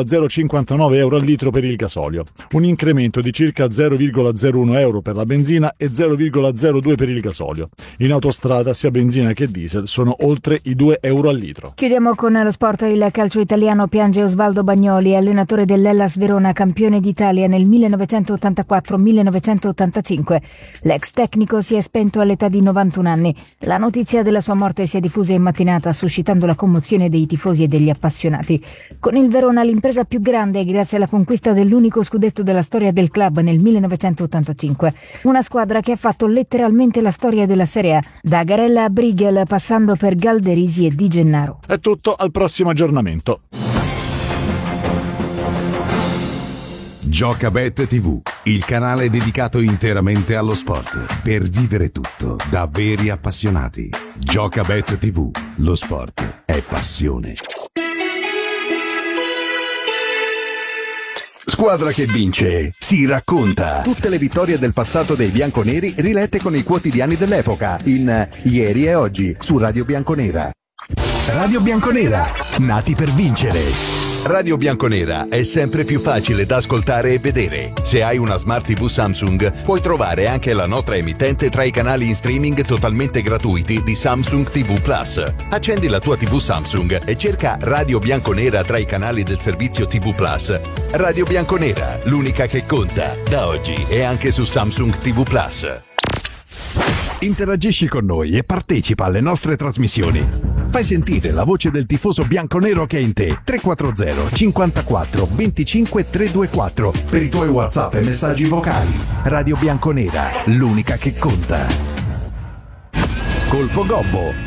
2,059 euro al litro per il gasolio. Un incremento di circa 0,01 euro per la benzina e 0,02 per il gasolio. In autostrada sia benzina che diesel sono oltre i 2 euro al litro. Chiudiamo con lo sport. Il calcio italiano piange Osvaldo Bagnoli, allenatore dell'Hellas Verona, campione d'Italia nel 1984-1985. L'ex tecnico si è spento all'età di 91 anni. La notizia della sua morte si è diffusa in mattinata, suscitando la commozione dei tifosi e degli appassionati. Con il Verona l'impresa più grande grazie alla conquista dell'unico scudetto della storia del club nel 1985. Una squadra che ha fatto letteralmente la storia della Serie A, da Garella a Brighel, passando per Galderisi e Di Gennaro. È tutto, al prossimo aggiornamento. Giocabet TV, il canale dedicato interamente allo sport, per vivere tutto da veri appassionati. Giocabet TV, lo sport è passione. Squadra che vince si racconta. Tutte le vittorie del passato dei bianconeri rilette con i quotidiani dell'epoca in Ieri e Oggi su Radio Bianconera. Radio Bianconera, nati per vincere. Radio Bianconera è sempre più facile da ascoltare e vedere. Se hai una Smart TV Samsung, puoi trovare anche la nostra emittente tra i canali in streaming totalmente gratuiti di Samsung TV Plus. Accendi la tua TV Samsung e cerca Radio Bianconera tra i canali del servizio TV Plus. Radio Bianconera, l'unica che conta, da oggi e anche su Samsung TV Plus. Interagisci con noi e partecipa alle nostre trasmissioni. Fai sentire la voce del tifoso bianconero che è in te. 340 54 25 324 per i tuoi WhatsApp e messaggi vocali. Radio Bianconera, l'unica che conta. Colpo Gobbo.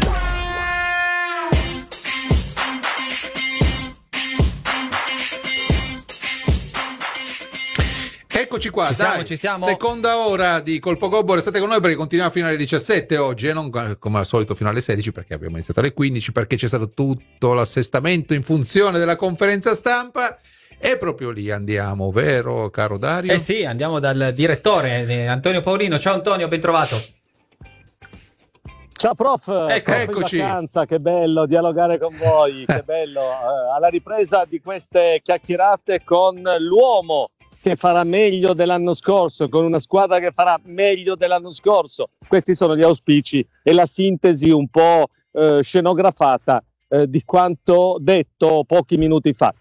Eccoci qua, ci siamo. Seconda ora di Colpo Gobbo, restate con noi perché continuiamo fino alle 17 oggi e non come al solito fino alle 16 perché abbiamo iniziato alle 15 perché c'è stato tutto l'assestamento in funzione della conferenza stampa e proprio lì andiamo, vero caro Dario? Sì, andiamo dal direttore Antonio Paolino. Ciao Antonio, ben trovato. Ciao prof, Eccoci. In vacanza, che bello dialogare con voi, che bello, alla ripresa di queste chiacchierate con l'uomo che farà meglio dell'anno scorso, con una squadra che farà meglio dell'anno scorso. Questi sono gli auspici e la sintesi un po' scenografata di quanto detto pochi minuti fa.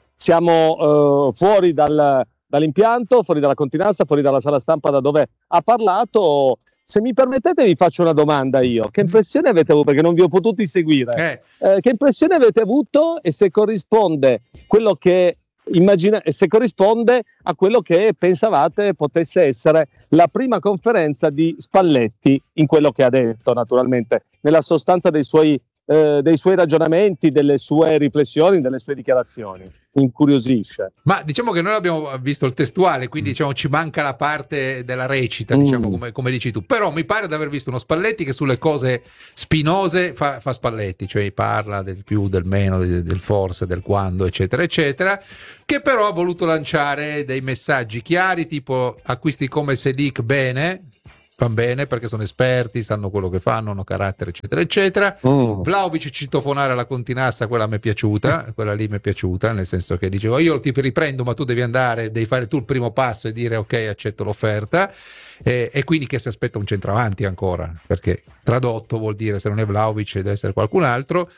Siamo fuori dall'impianto, fuori dalla Continassa, fuori dalla sala stampa da dove ha parlato. Se mi permettete vi faccio una domanda io. Che impressione avete avuto? Perché non vi ho potuti seguire. Che impressione avete avuto e se corrisponde quello che se corrisponde a quello che pensavate potesse essere la prima conferenza di Spalletti in quello che ha detto, naturalmente, nella sostanza dei suoi ragionamenti, delle sue riflessioni, delle sue dichiarazioni. Incuriosisce. Ma diciamo che noi abbiamo visto il testuale, quindi diciamo ci manca la parte della recita, diciamo come dici tu, però mi pare di aver visto uno Spalletti che sulle cose spinose fa Spalletti, cioè parla del più, del meno, del forse, del quando, eccetera eccetera, che però ha voluto lanciare dei messaggi chiari, tipo acquisti come Sedic bene, van bene perché sono esperti, sanno quello che fanno, hanno carattere, eccetera eccetera. Vlahovic citofonare alla Continassa, quella mi è piaciuta, quella lì mi è piaciuta, nel senso che dicevo io ti riprendo ma tu devi andare, devi fare tu il primo passo e dire ok, accetto l'offerta, e quindi che si aspetta un centravanti ancora, perché tradotto vuol dire se non è Vlahovic deve essere qualcun altro,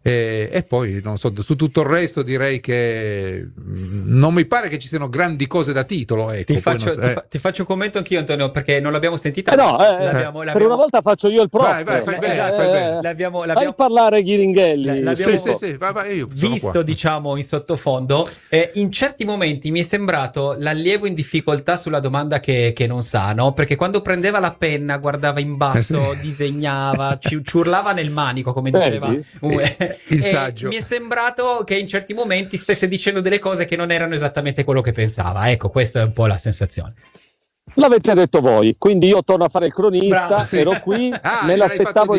e poi non so, su tutto il resto direi che non mi pare che ci siano grandi cose da titolo, ecco. Ti faccio un commento anch'io, Antonio, perché non l'abbiamo sentita. Per una volta faccio io il prof. Vai, fai bene. Fai parlare Ghiringhelli. Io visto, diciamo, in sottofondo. In certi momenti mi è sembrato l'allievo in difficoltà sulla domanda che non sa, no? Perché quando prendeva la penna, guardava in basso, disegnava, ci urlava nel manico, come diceva il saggio. Mi è sembrato che in certi momenti stesse dicendo delle cose che non erano esattamente quello che pensava. Ecco, questa è un po' la sensazione. L'avete detto voi, quindi io torno a fare il cronista. Ero qui, me l'aspettavo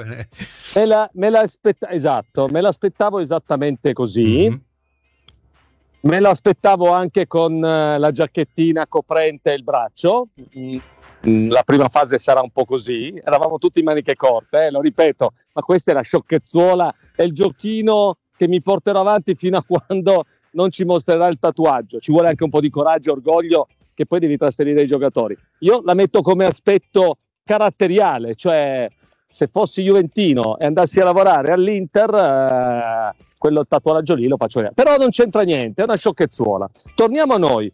me l'aspettavo esattamente così. Me l'aspettavo anche con la giacchettina coprente il braccio. La prima fase sarà un po' così, eravamo tutti in maniche corte, lo ripeto, ma questa è la sciocchezzuola, è il giochino che mi porterò avanti fino a quando non ci mostrerà il tatuaggio. Ci vuole anche un po' di coraggio, orgoglio, che poi devi trasferire ai giocatori. Io la metto come aspetto caratteriale, cioè se fossi juventino e andassi a lavorare all'Inter, quello tatuaggio lì lo faccio vedere. Però non c'entra niente, è una sciocchezzuola. Torniamo a noi.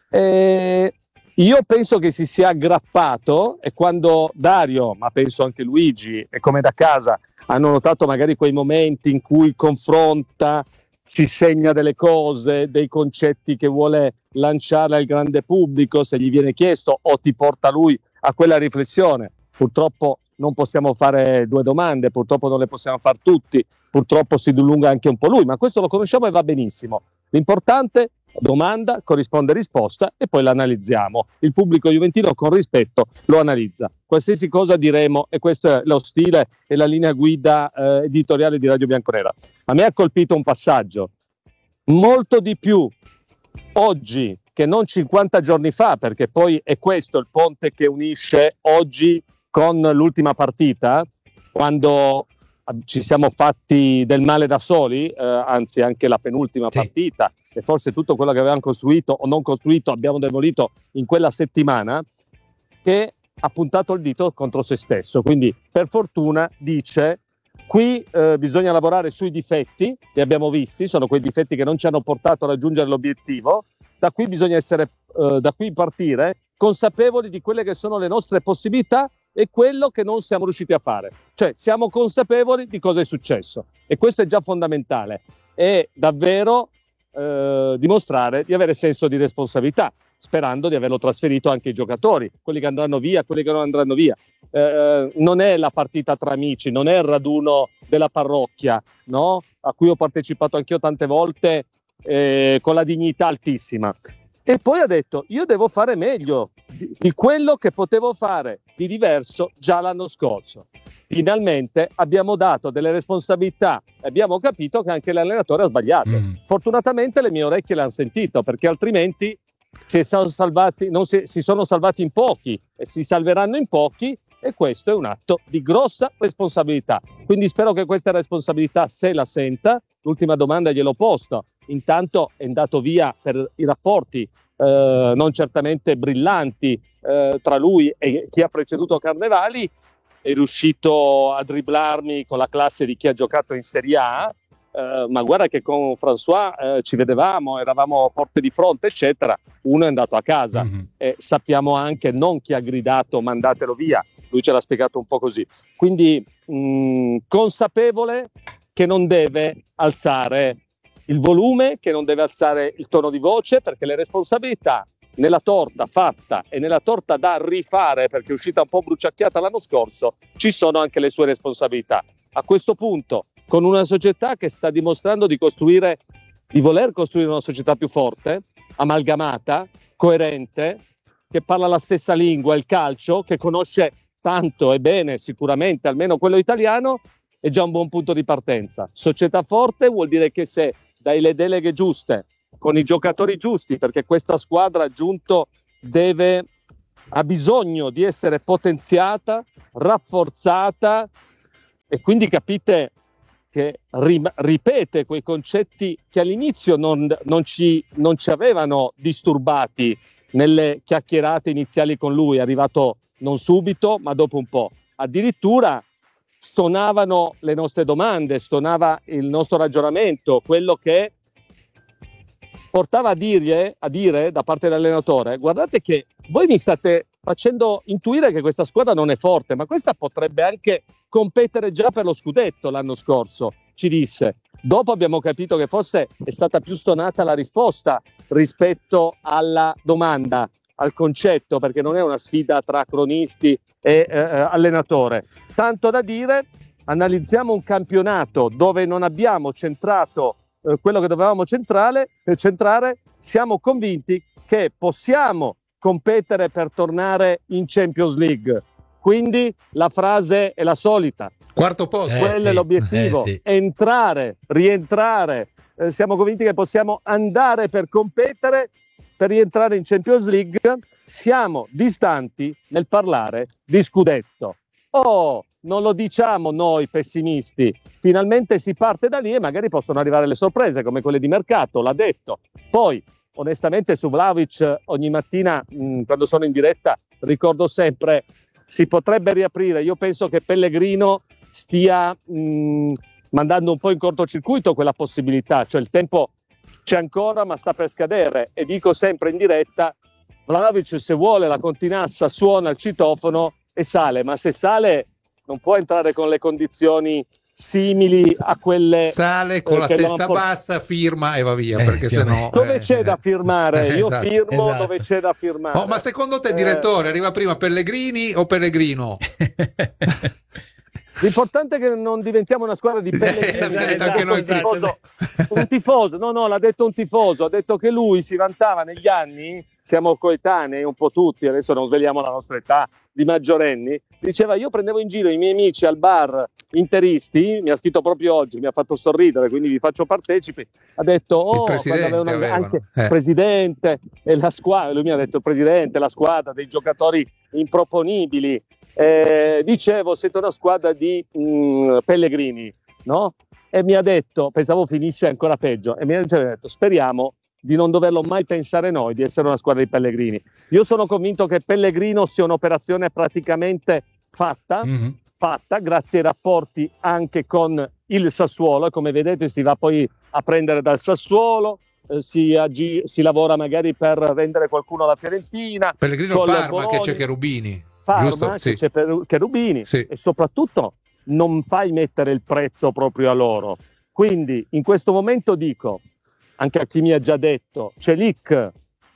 Io penso che si sia aggrappato, e quando Dario, ma penso anche Luigi, e come da casa, hanno notato magari quei momenti in cui confronta, si segna delle cose, dei concetti che vuole lanciare al grande pubblico, se gli viene chiesto, o ti porta lui a quella riflessione. Purtroppo non possiamo fare due domande, purtroppo non le possiamo fare tutti, purtroppo si dilunga anche un po' lui, ma questo lo conosciamo e va benissimo. L'importante, domanda, corrisponde risposta e poi l'analizziamo. Il pubblico juventino con rispetto lo analizza. Qualsiasi cosa diremo, e questo è lo stile e la linea guida editoriale di Radio Bianconera. A me ha colpito un passaggio. Molto di più oggi che non 50 giorni fa, perché poi è questo il ponte che unisce oggi con l'ultima partita, quando ci siamo fatti del male da soli, anzi anche la penultima partita, e forse tutto quello che avevamo costruito o non costruito abbiamo demolito in quella settimana, che ha puntato il dito contro se stesso. Quindi per fortuna dice qui bisogna lavorare sui difetti, li abbiamo visti, sono quei difetti che non ci hanno portato a raggiungere l'obiettivo, da qui bisogna da qui partire consapevoli di quelle che sono le nostre possibilità e quello che non siamo riusciti a fare, cioè siamo consapevoli di cosa è successo, e questo è già fondamentale, è davvero dimostrare di avere senso di responsabilità, sperando di averlo trasferito anche ai giocatori, quelli che andranno via, quelli che non andranno via. Non è la partita tra amici, non è il raduno della parrocchia, no? A cui ho partecipato anch'io tante volte con la dignità altissima. E poi ha detto: io devo fare meglio di quello che potevo fare di diverso già l'anno scorso. Finalmente abbiamo dato delle responsabilità e abbiamo capito che anche l'allenatore ha sbagliato. Fortunatamente le mie orecchie l'hanno sentito, perché altrimenti si sono salvati in pochi e si salveranno in pochi, e questo è un atto di grossa responsabilità. Quindi spero che questa responsabilità se la senta. L'ultima domanda gliel'ho posta. Intanto è andato via per i rapporti non certamente brillanti tra lui e chi ha preceduto Carnevali, è riuscito a dribblarmi con la classe di chi ha giocato in Serie A, ma guarda che con François ci vedevamo, eravamo porte di fronte eccetera, uno è andato a casa e sappiamo anche non chi ha gridato mandatelo via, lui ce l'ha spiegato un po' così, quindi consapevole che non deve alzare il volume, che non deve alzare il tono di voce, perché le responsabilità nella torta fatta e nella torta da rifare, perché è uscita un po' bruciacchiata l'anno scorso, ci sono anche le sue responsabilità. A questo punto, con una società che sta dimostrando di voler costruire una società più forte, amalgamata, coerente, che parla la stessa lingua, il calcio, che conosce tanto e bene sicuramente, almeno quello italiano, è già un buon punto di partenza. Società forte vuol dire che se dai le deleghe giuste, con i giocatori giusti, perché questa squadra ha bisogno di essere potenziata, rafforzata, e quindi capite che ripete quei concetti che all'inizio non ci avevano disturbati nelle chiacchierate iniziali con lui, è arrivato non subito ma dopo un po', addirittura stonavano le nostre domande, stonava il nostro ragionamento, quello che portava a dire da parte dell'allenatore: guardate che voi mi state facendo intuire che questa squadra non è forte, ma questa potrebbe anche competere già per lo scudetto l'anno scorso, ci disse. Dopo abbiamo capito che forse è stata più stonata la risposta rispetto alla domanda, al concetto, perché non è una sfida tra cronisti e allenatore. Tanto da dire, analizziamo un campionato dove non abbiamo centrato quello che dovevamo centrare, siamo convinti che possiamo competere per tornare in Champions League. Quindi la frase è la solita. Quarto posto. Quello è l'obiettivo, rientrare. Siamo convinti che possiamo andare per competere, per rientrare in Champions League. Siamo distanti nel parlare di scudetto. Non lo diciamo noi pessimisti, finalmente si parte da lì e magari possono arrivare le sorprese come quelle di mercato, l'ha detto. Poi onestamente su Vlahovic ogni mattina quando sono in diretta ricordo sempre si potrebbe riaprire, io penso che Pellegrino stia mandando un po' in cortocircuito quella possibilità, cioè il tempo c'è ancora ma sta per scadere, e dico sempre in diretta: Vlahovic se vuole la continassa suona il citofono e sale, ma se sale non può entrare con le condizioni simili a quelle, sale con la testa bassa, firma e va via, perché sennò dove c'è da firmare? Io firmo dove c'è da firmare. Ma secondo te, direttore, arriva prima Pellegrini o Pellegrino? L'importante è che non diventiamo una squadra di Pellegrini. Anche noi un tifoso, no, l'ha detto un tifoso, ha detto che lui si vantava negli anni, siamo coetanei un po' tutti, adesso non sveliamo la nostra età di maggiorenni, diceva: io prendevo in giro i miei amici al bar interisti, mi ha scritto proprio oggi, mi ha fatto sorridere, quindi vi faccio partecipi, ha detto anche il presidente e la squadra, lui mi ha detto il presidente, la squadra, dei giocatori improponibili, dicevo siete una squadra di Pellegrini, no? E mi ha detto, pensavo finisse ancora peggio, e mi ha detto: speriamo di non doverlo mai pensare noi, di essere una squadra di Pellegrini. Io sono convinto che Pellegrino sia un'operazione praticamente fatta, grazie ai rapporti anche con il Sassuolo, e come vedete si va poi a prendere dal Sassuolo, si lavora magari per rendere qualcuno alla Fiorentina. Pellegrino Parma, che c'è Cherubini. Parma, che c'è Cherubini, e soprattutto non fai mettere il prezzo proprio a loro. Quindi in questo momento dico, anche a chi mi ha già detto, Celik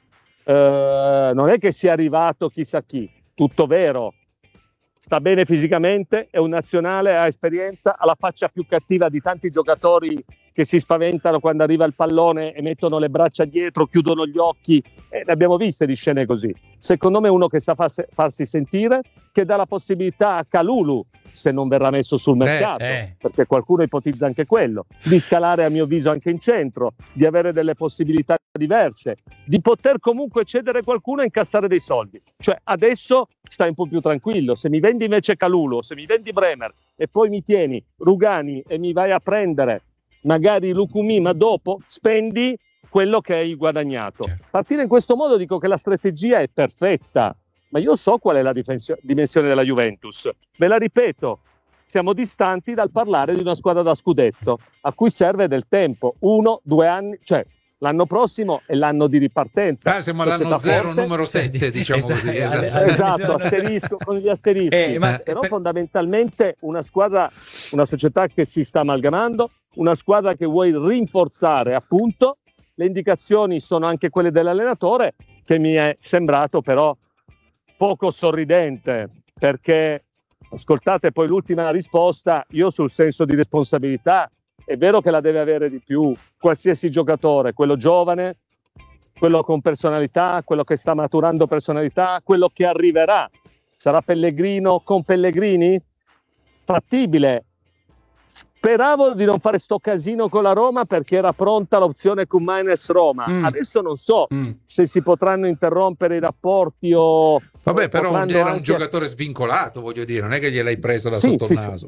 non è che sia arrivato chissà chi, tutto vero, sta bene fisicamente, è un nazionale, ha esperienza, ha la faccia più cattiva di tanti giocatori che si spaventano quando arriva il pallone e mettono le braccia dietro, chiudono gli occhi, ne abbiamo viste di scene così. Secondo me uno che sa farsi sentire, che dà la possibilità a Kalulu, se non verrà messo sul mercato, perché qualcuno ipotizza anche quello, di scalare a mio avviso anche in centro, di avere delle possibilità diverse, di poter comunque cedere qualcuno e incassare dei soldi. Cioè adesso stai un po' più tranquillo, se mi vendi invece Kalulu, se mi vendi Bremer e poi mi tieni Rugani e mi vai a prendere magari Lukumi, ma dopo spendi quello che hai guadagnato. Partire in questo modo, dico che la strategia è perfetta, ma io so qual è la dimensione della Juventus. Ve la ripeto, siamo distanti dal parlare di una squadra da scudetto, a cui serve del tempo, 1-2 anni, cioè l'anno prossimo è l'anno di ripartenza. Siamo all'anno 0, numero 7, diciamo così. Esatto, asterisco, con gli asterischi. Però fondamentalmente una squadra, una società che si sta amalgamando, una squadra che vuoi rinforzare, appunto. Le indicazioni sono anche quelle dell'allenatore, che mi è sembrato però poco sorridente, perché ascoltate poi l'ultima risposta, io sul senso di responsabilità è vero che la deve avere di più qualsiasi giocatore, quello giovane, quello con personalità, quello che sta maturando personalità, quello che arriverà. Sarà Pellegrino con Pellegrini? Fattibile. Speravo di non fare sto casino con la Roma perché era pronta l'opzione Koumanies Roma. Adesso non so se si potranno interrompere i rapporti o... Vabbè, però era un giocatore svincolato, voglio dire, non è che gliel'hai preso da sotto il naso.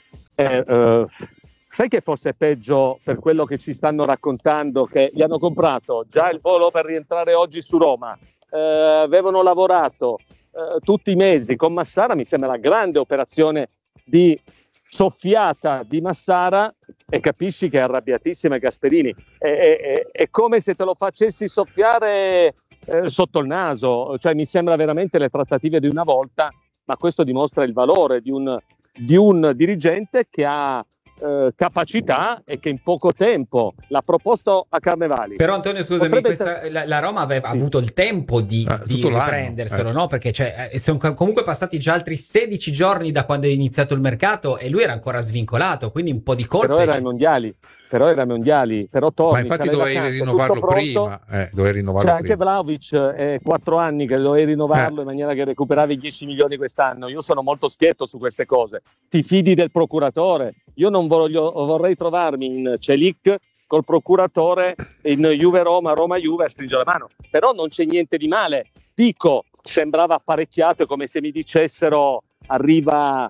Sai che fosse peggio per quello che ci stanno raccontando, che gli hanno comprato già il volo per rientrare oggi su Roma, avevano lavorato tutti i mesi con Massara, mi sembra una grande operazione di soffiata di Massara, e capisci che è arrabbiatissima Gasperini, è come se te lo facessi soffiare sotto il naso, cioè mi sembra veramente le trattative di una volta, ma questo dimostra il valore di un dirigente che ha capacità e che in poco tempo l'ha proposto a Carnevali. Però Antonio, scusami, la Roma aveva avuto il tempo di riprenderselo, no? Perché sono comunque passati già altri 16 giorni da quando è iniziato il mercato e lui era ancora svincolato, quindi un po' di colpe. Però era ai mondiali, però Tommy, ma infatti dovevi rinnovarlo prima, c'è anche Vlahovic, 4 anni che dovevi rinnovarlo in maniera che recuperavi 10 milioni quest'anno. Io sono molto schietto su queste cose. Ti fidi del procuratore? Io non vorrei trovarmi in Celik col procuratore in Juve-Roma, Roma-Juve a stringere la mano, però non c'è niente di male. Dico, sembrava apparecchiato, come se mi dicessero arriva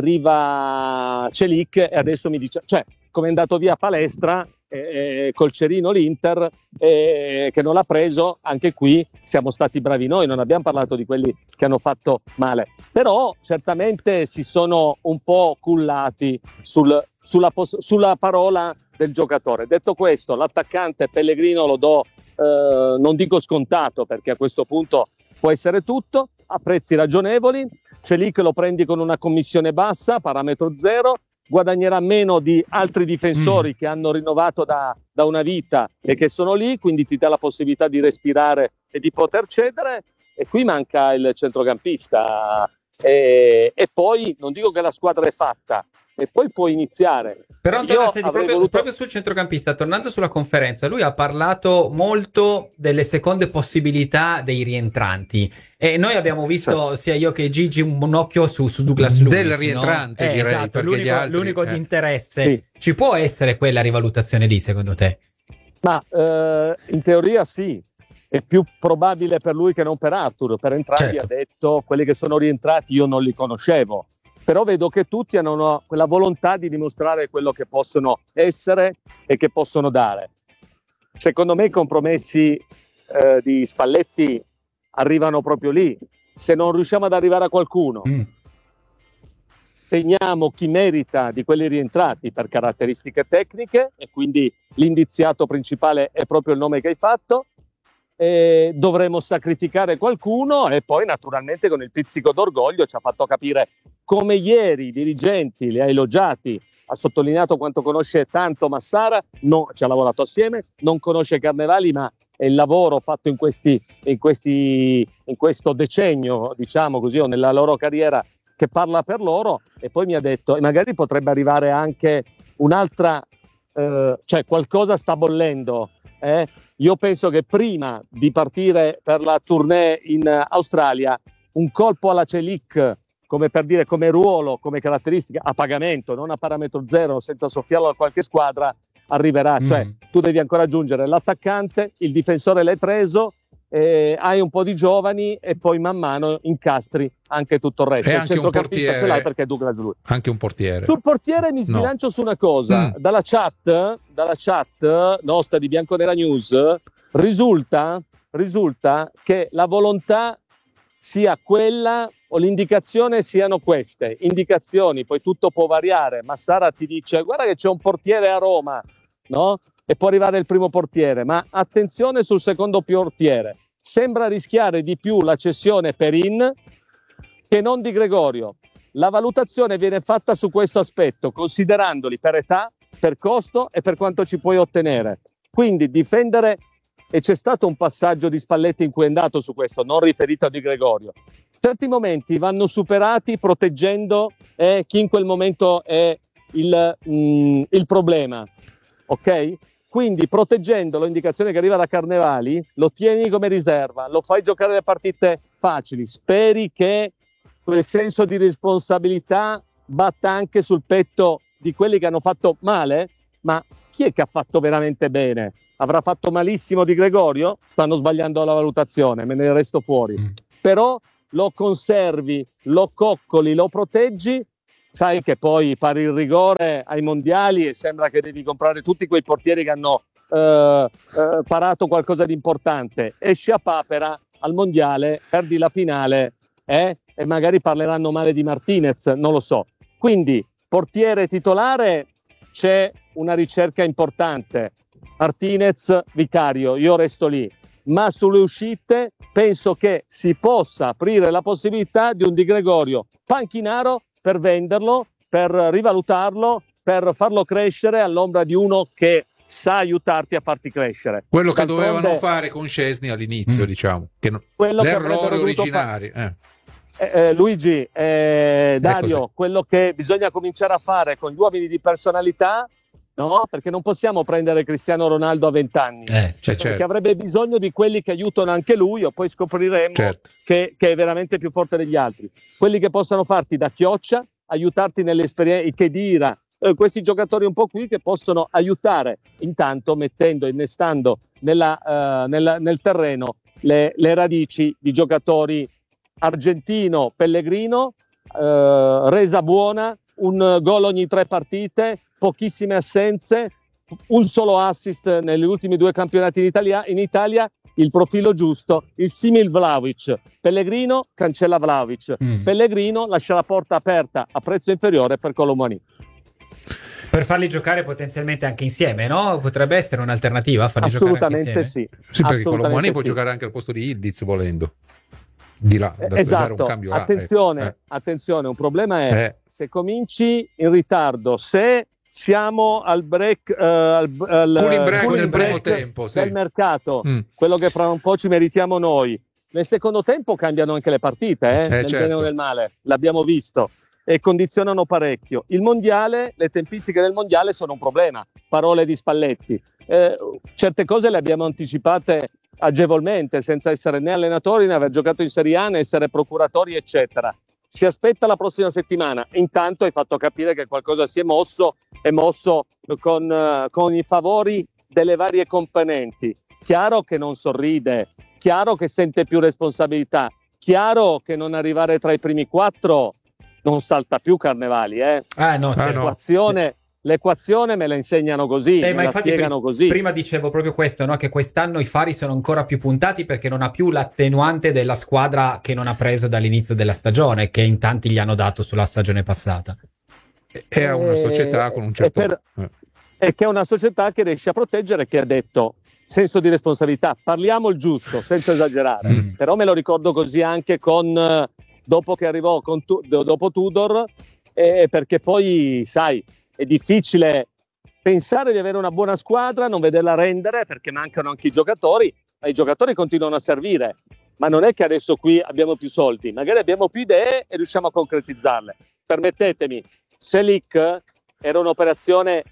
Celik e adesso mi dice, cioè come è andato via Palestra col cerino l'Inter che non l'ha preso, anche qui siamo stati bravi noi, non abbiamo parlato di quelli che hanno fatto male, però certamente si sono un po' cullati sulla parola del giocatore. Detto questo, l'attaccante Pellegrino lo do, non dico scontato, perché a questo punto può essere tutto, a prezzi ragionevoli. Celik lo prendi con una commissione bassa, parametro zero, guadagnerà meno di altri difensori che hanno rinnovato da una vita e che sono lì, quindi ti dà la possibilità di respirare e di poter cedere. E qui manca il centrocampista e poi non dico che la squadra è fatta, e poi puoi iniziare. Però Antonio, proprio sul centrocampista, tornando sulla conferenza, lui ha parlato molto delle seconde possibilità dei rientranti e noi abbiamo visto, sia io che Gigi, un occhio su Douglas Luiz, del rientrante, no? direi, esatto, l'unico di interesse. Sì. Ci può essere quella rivalutazione lì, secondo te? Ma in teoria sì, è più probabile per lui che non per Arthur. Per entrambi, ha detto, quelli che sono rientrati io non li conoscevo, però vedo che tutti hanno quella volontà di dimostrare quello che possono essere e che possono dare. Secondo me i compromessi di Spalletti arrivano proprio lì. Se non riusciamo ad arrivare a qualcuno, teniamo chi merita di quelli rientrati per caratteristiche tecniche, e quindi l'indiziato principale è proprio il nome che hai fatto. Dovremo sacrificare qualcuno, e poi naturalmente con il pizzico d'orgoglio ci ha fatto capire come ieri i dirigenti li ha elogiati, ha sottolineato quanto conosce tanto Massara, ci ha lavorato assieme, non conosce Carnevali, ma è il lavoro fatto in questo decennio, diciamo così, o nella loro carriera, che parla per loro. E poi mi ha detto, e magari potrebbe arrivare anche un'altra cioè qualcosa sta bollendo. Io penso che prima di partire per la tournée in Australia, un colpo alla Celic, come per dire, come ruolo, come caratteristica, a pagamento, non a parametro zero, senza soffiarlo a qualche squadra, arriverà. Cioè tu devi ancora aggiungere l'attaccante, il difensore l'hai preso, hai un po' di giovani e poi man mano incastri anche tutto il resto. E il anche un portiere, ce l'hai perché è Douglas Luiz. Anche un portiere. Sul portiere mi sbilancio su una cosa. Dalla chat nostra di Bianconera News risulta che la volontà sia quella o l'indicazione siano queste indicazioni, poi tutto può variare, ma Sara ti dice guarda che c'è un portiere a Roma, no? E può arrivare il primo portiere, ma attenzione sul secondo portiere, sembra rischiare di più la cessione Perin che non Di Gregorio. La valutazione viene fatta su questo aspetto, considerandoli per età, per costo e per quanto ci puoi ottenere. Quindi difendere, e c'è stato un passaggio di Spalletti in cui è andato su questo, non riferito a Di Gregorio. Certi momenti vanno superati proteggendo chi in quel momento è il problema, ok? Quindi proteggendolo, l'indicazione che arriva da Carnevali, lo tieni come riserva, lo fai giocare le partite facili, speri che quel senso di responsabilità batta anche sul petto di quelli che hanno fatto male, ma chi è che ha fatto veramente bene? Avrà fatto malissimo Di Gregorio? Stanno sbagliando la valutazione, me ne resto fuori. Però lo conservi, lo coccoli, lo proteggi, sai che poi pari il rigore ai mondiali e sembra che devi comprare tutti quei portieri che hanno parato qualcosa di importante. Esci a papera al mondiale, perdi la finale e magari parleranno male di Martinez, non lo so. Quindi portiere titolare c'è una ricerca importante. Martinez, Vicario, io resto lì. Ma sulle uscite penso che si possa aprire la possibilità di un Di Gregorio panchinaro per venderlo, per rivalutarlo, per farlo crescere all'ombra di uno che sa aiutarti a farti crescere. Quello che dovevano fare con Szczesny all'inizio, diciamo. L'errore originario. Luigi, Dario, quello che bisogna cominciare a fare con gli uomini di personalità, no? Perché non possiamo prendere Cristiano Ronaldo a 20 anni, perché avrebbe bisogno di quelli che aiutano anche lui, o poi scopriremo che è veramente più forte degli altri. Quelli che possano farti da chioccia, aiutarti nelle esperienze, che dira, questi giocatori un po' qui che possono aiutare, intanto innestando nel terreno le radici di giocatori. Argentino, Pellegrino, resa buona, un gol ogni 3 partite, pochissime assenze, un solo assist negli ultimi 2 campionati in Italia, il profilo giusto, il simil Vlahovic. Pellegrino cancella Vlahovic, Pellegrino lascia la porta aperta a prezzo inferiore per Colomani. Per farli giocare potenzialmente anche insieme, no? Potrebbe essere un'alternativa farli giocare anche insieme. Sì, perché Colomani può giocare anche al posto di Ildiz volendo. Di là, esatto, un cambio attenzione, un problema è se cominci in ritardo, se siamo al break, cooling break del primo tempo del mercato, quello che fra un po' ci meritiamo noi. Nel secondo tempo cambiano anche le partite, nel bene o nel male, l'abbiamo visto, e condizionano parecchio. Il mondiale, le tempistiche del mondiale sono un problema, parole di Spalletti. Certe cose le abbiamo anticipate agevolmente, senza essere né allenatori né aver giocato in Serie A né essere procuratori eccetera. Si aspetta la prossima settimana. Intanto hai fatto capire che qualcosa si è mosso con i favori delle varie componenti. Chiaro che non sorride, chiaro che sente più responsabilità, chiaro che non arrivare tra i primi 4 non salta più Carnevali, L'equazione me la insegnano così, me la spiegano così. Prima dicevo proprio questo, no? Che quest'anno i fari sono ancora più puntati perché non ha più l'attenuante della squadra che non ha preso dall'inizio della stagione, che in tanti gli hanno dato sulla stagione passata. È una società con un certo... E che è una società che riesce a proteggere, che ha detto senso di responsabilità, parliamo il giusto, senza esagerare. Però me lo ricordo così anche dopo che arrivò dopo Tudor, perché poi, sai, è difficile pensare di avere una buona squadra, non vederla rendere perché mancano anche i giocatori, ma i giocatori continuano a servire. Ma non è che adesso qui abbiamo più soldi, magari abbiamo più idee e riusciamo a concretizzarle. Permettetemi, Selic era un'operazione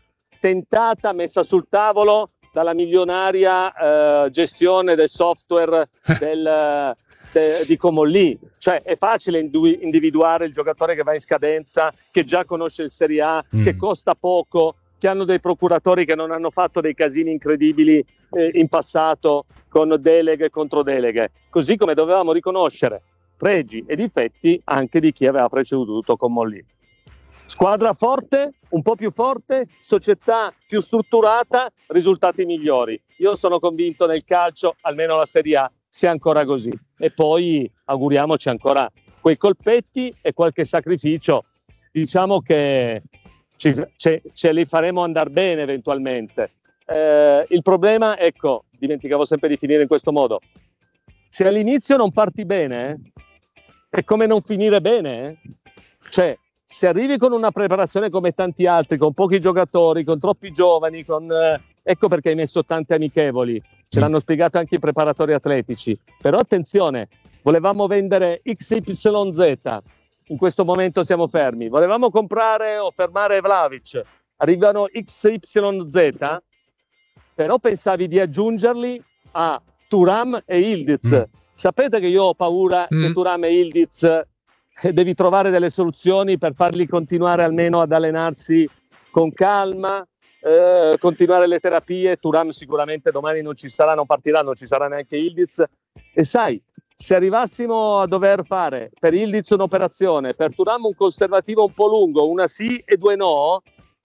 tentata, messa sul tavolo dalla milionaria gestione del software di Comolli. Cioè è facile individuare il giocatore che va in scadenza, che già conosce il Serie A, che costa poco, che hanno dei procuratori che non hanno fatto dei casini incredibili in passato con deleghe e controdeleghe, così come dovevamo riconoscere pregi e difetti anche di chi aveva preceduto Comolli. Squadra forte, un po' più forte, società più strutturata, risultati migliori. Io sono convinto nel calcio, almeno la Serie A, sia ancora così. E poi auguriamoci ancora quei colpetti e qualche sacrificio. Diciamo che ce li faremo andare bene eventualmente. Il problema, ecco, dimenticavo sempre di finire in questo modo. Se all'inizio non parti bene, è come non finire bene. Cioè, se arrivi con una preparazione come tanti altri, con pochi giocatori, con troppi giovani, ecco perché hai messo tante amichevoli, ce l'hanno spiegato anche i preparatori atletici. Però attenzione, volevamo vendere XYZ, in questo momento siamo fermi, volevamo comprare o fermare Vlahovic, arrivano XYZ, però pensavi di aggiungerli a Thuram e Yildiz. Sapete che io ho paura che Thuram e Yildiz devi trovare delle soluzioni per farli continuare almeno ad allenarsi con calma, continuare le terapie. Thuram sicuramente domani non ci sarà, non partirà, non ci sarà neanche Yildiz. E sai, se arrivassimo a dover fare per Yildiz un'operazione, per Thuram un conservativo un po' lungo, una sì e due no,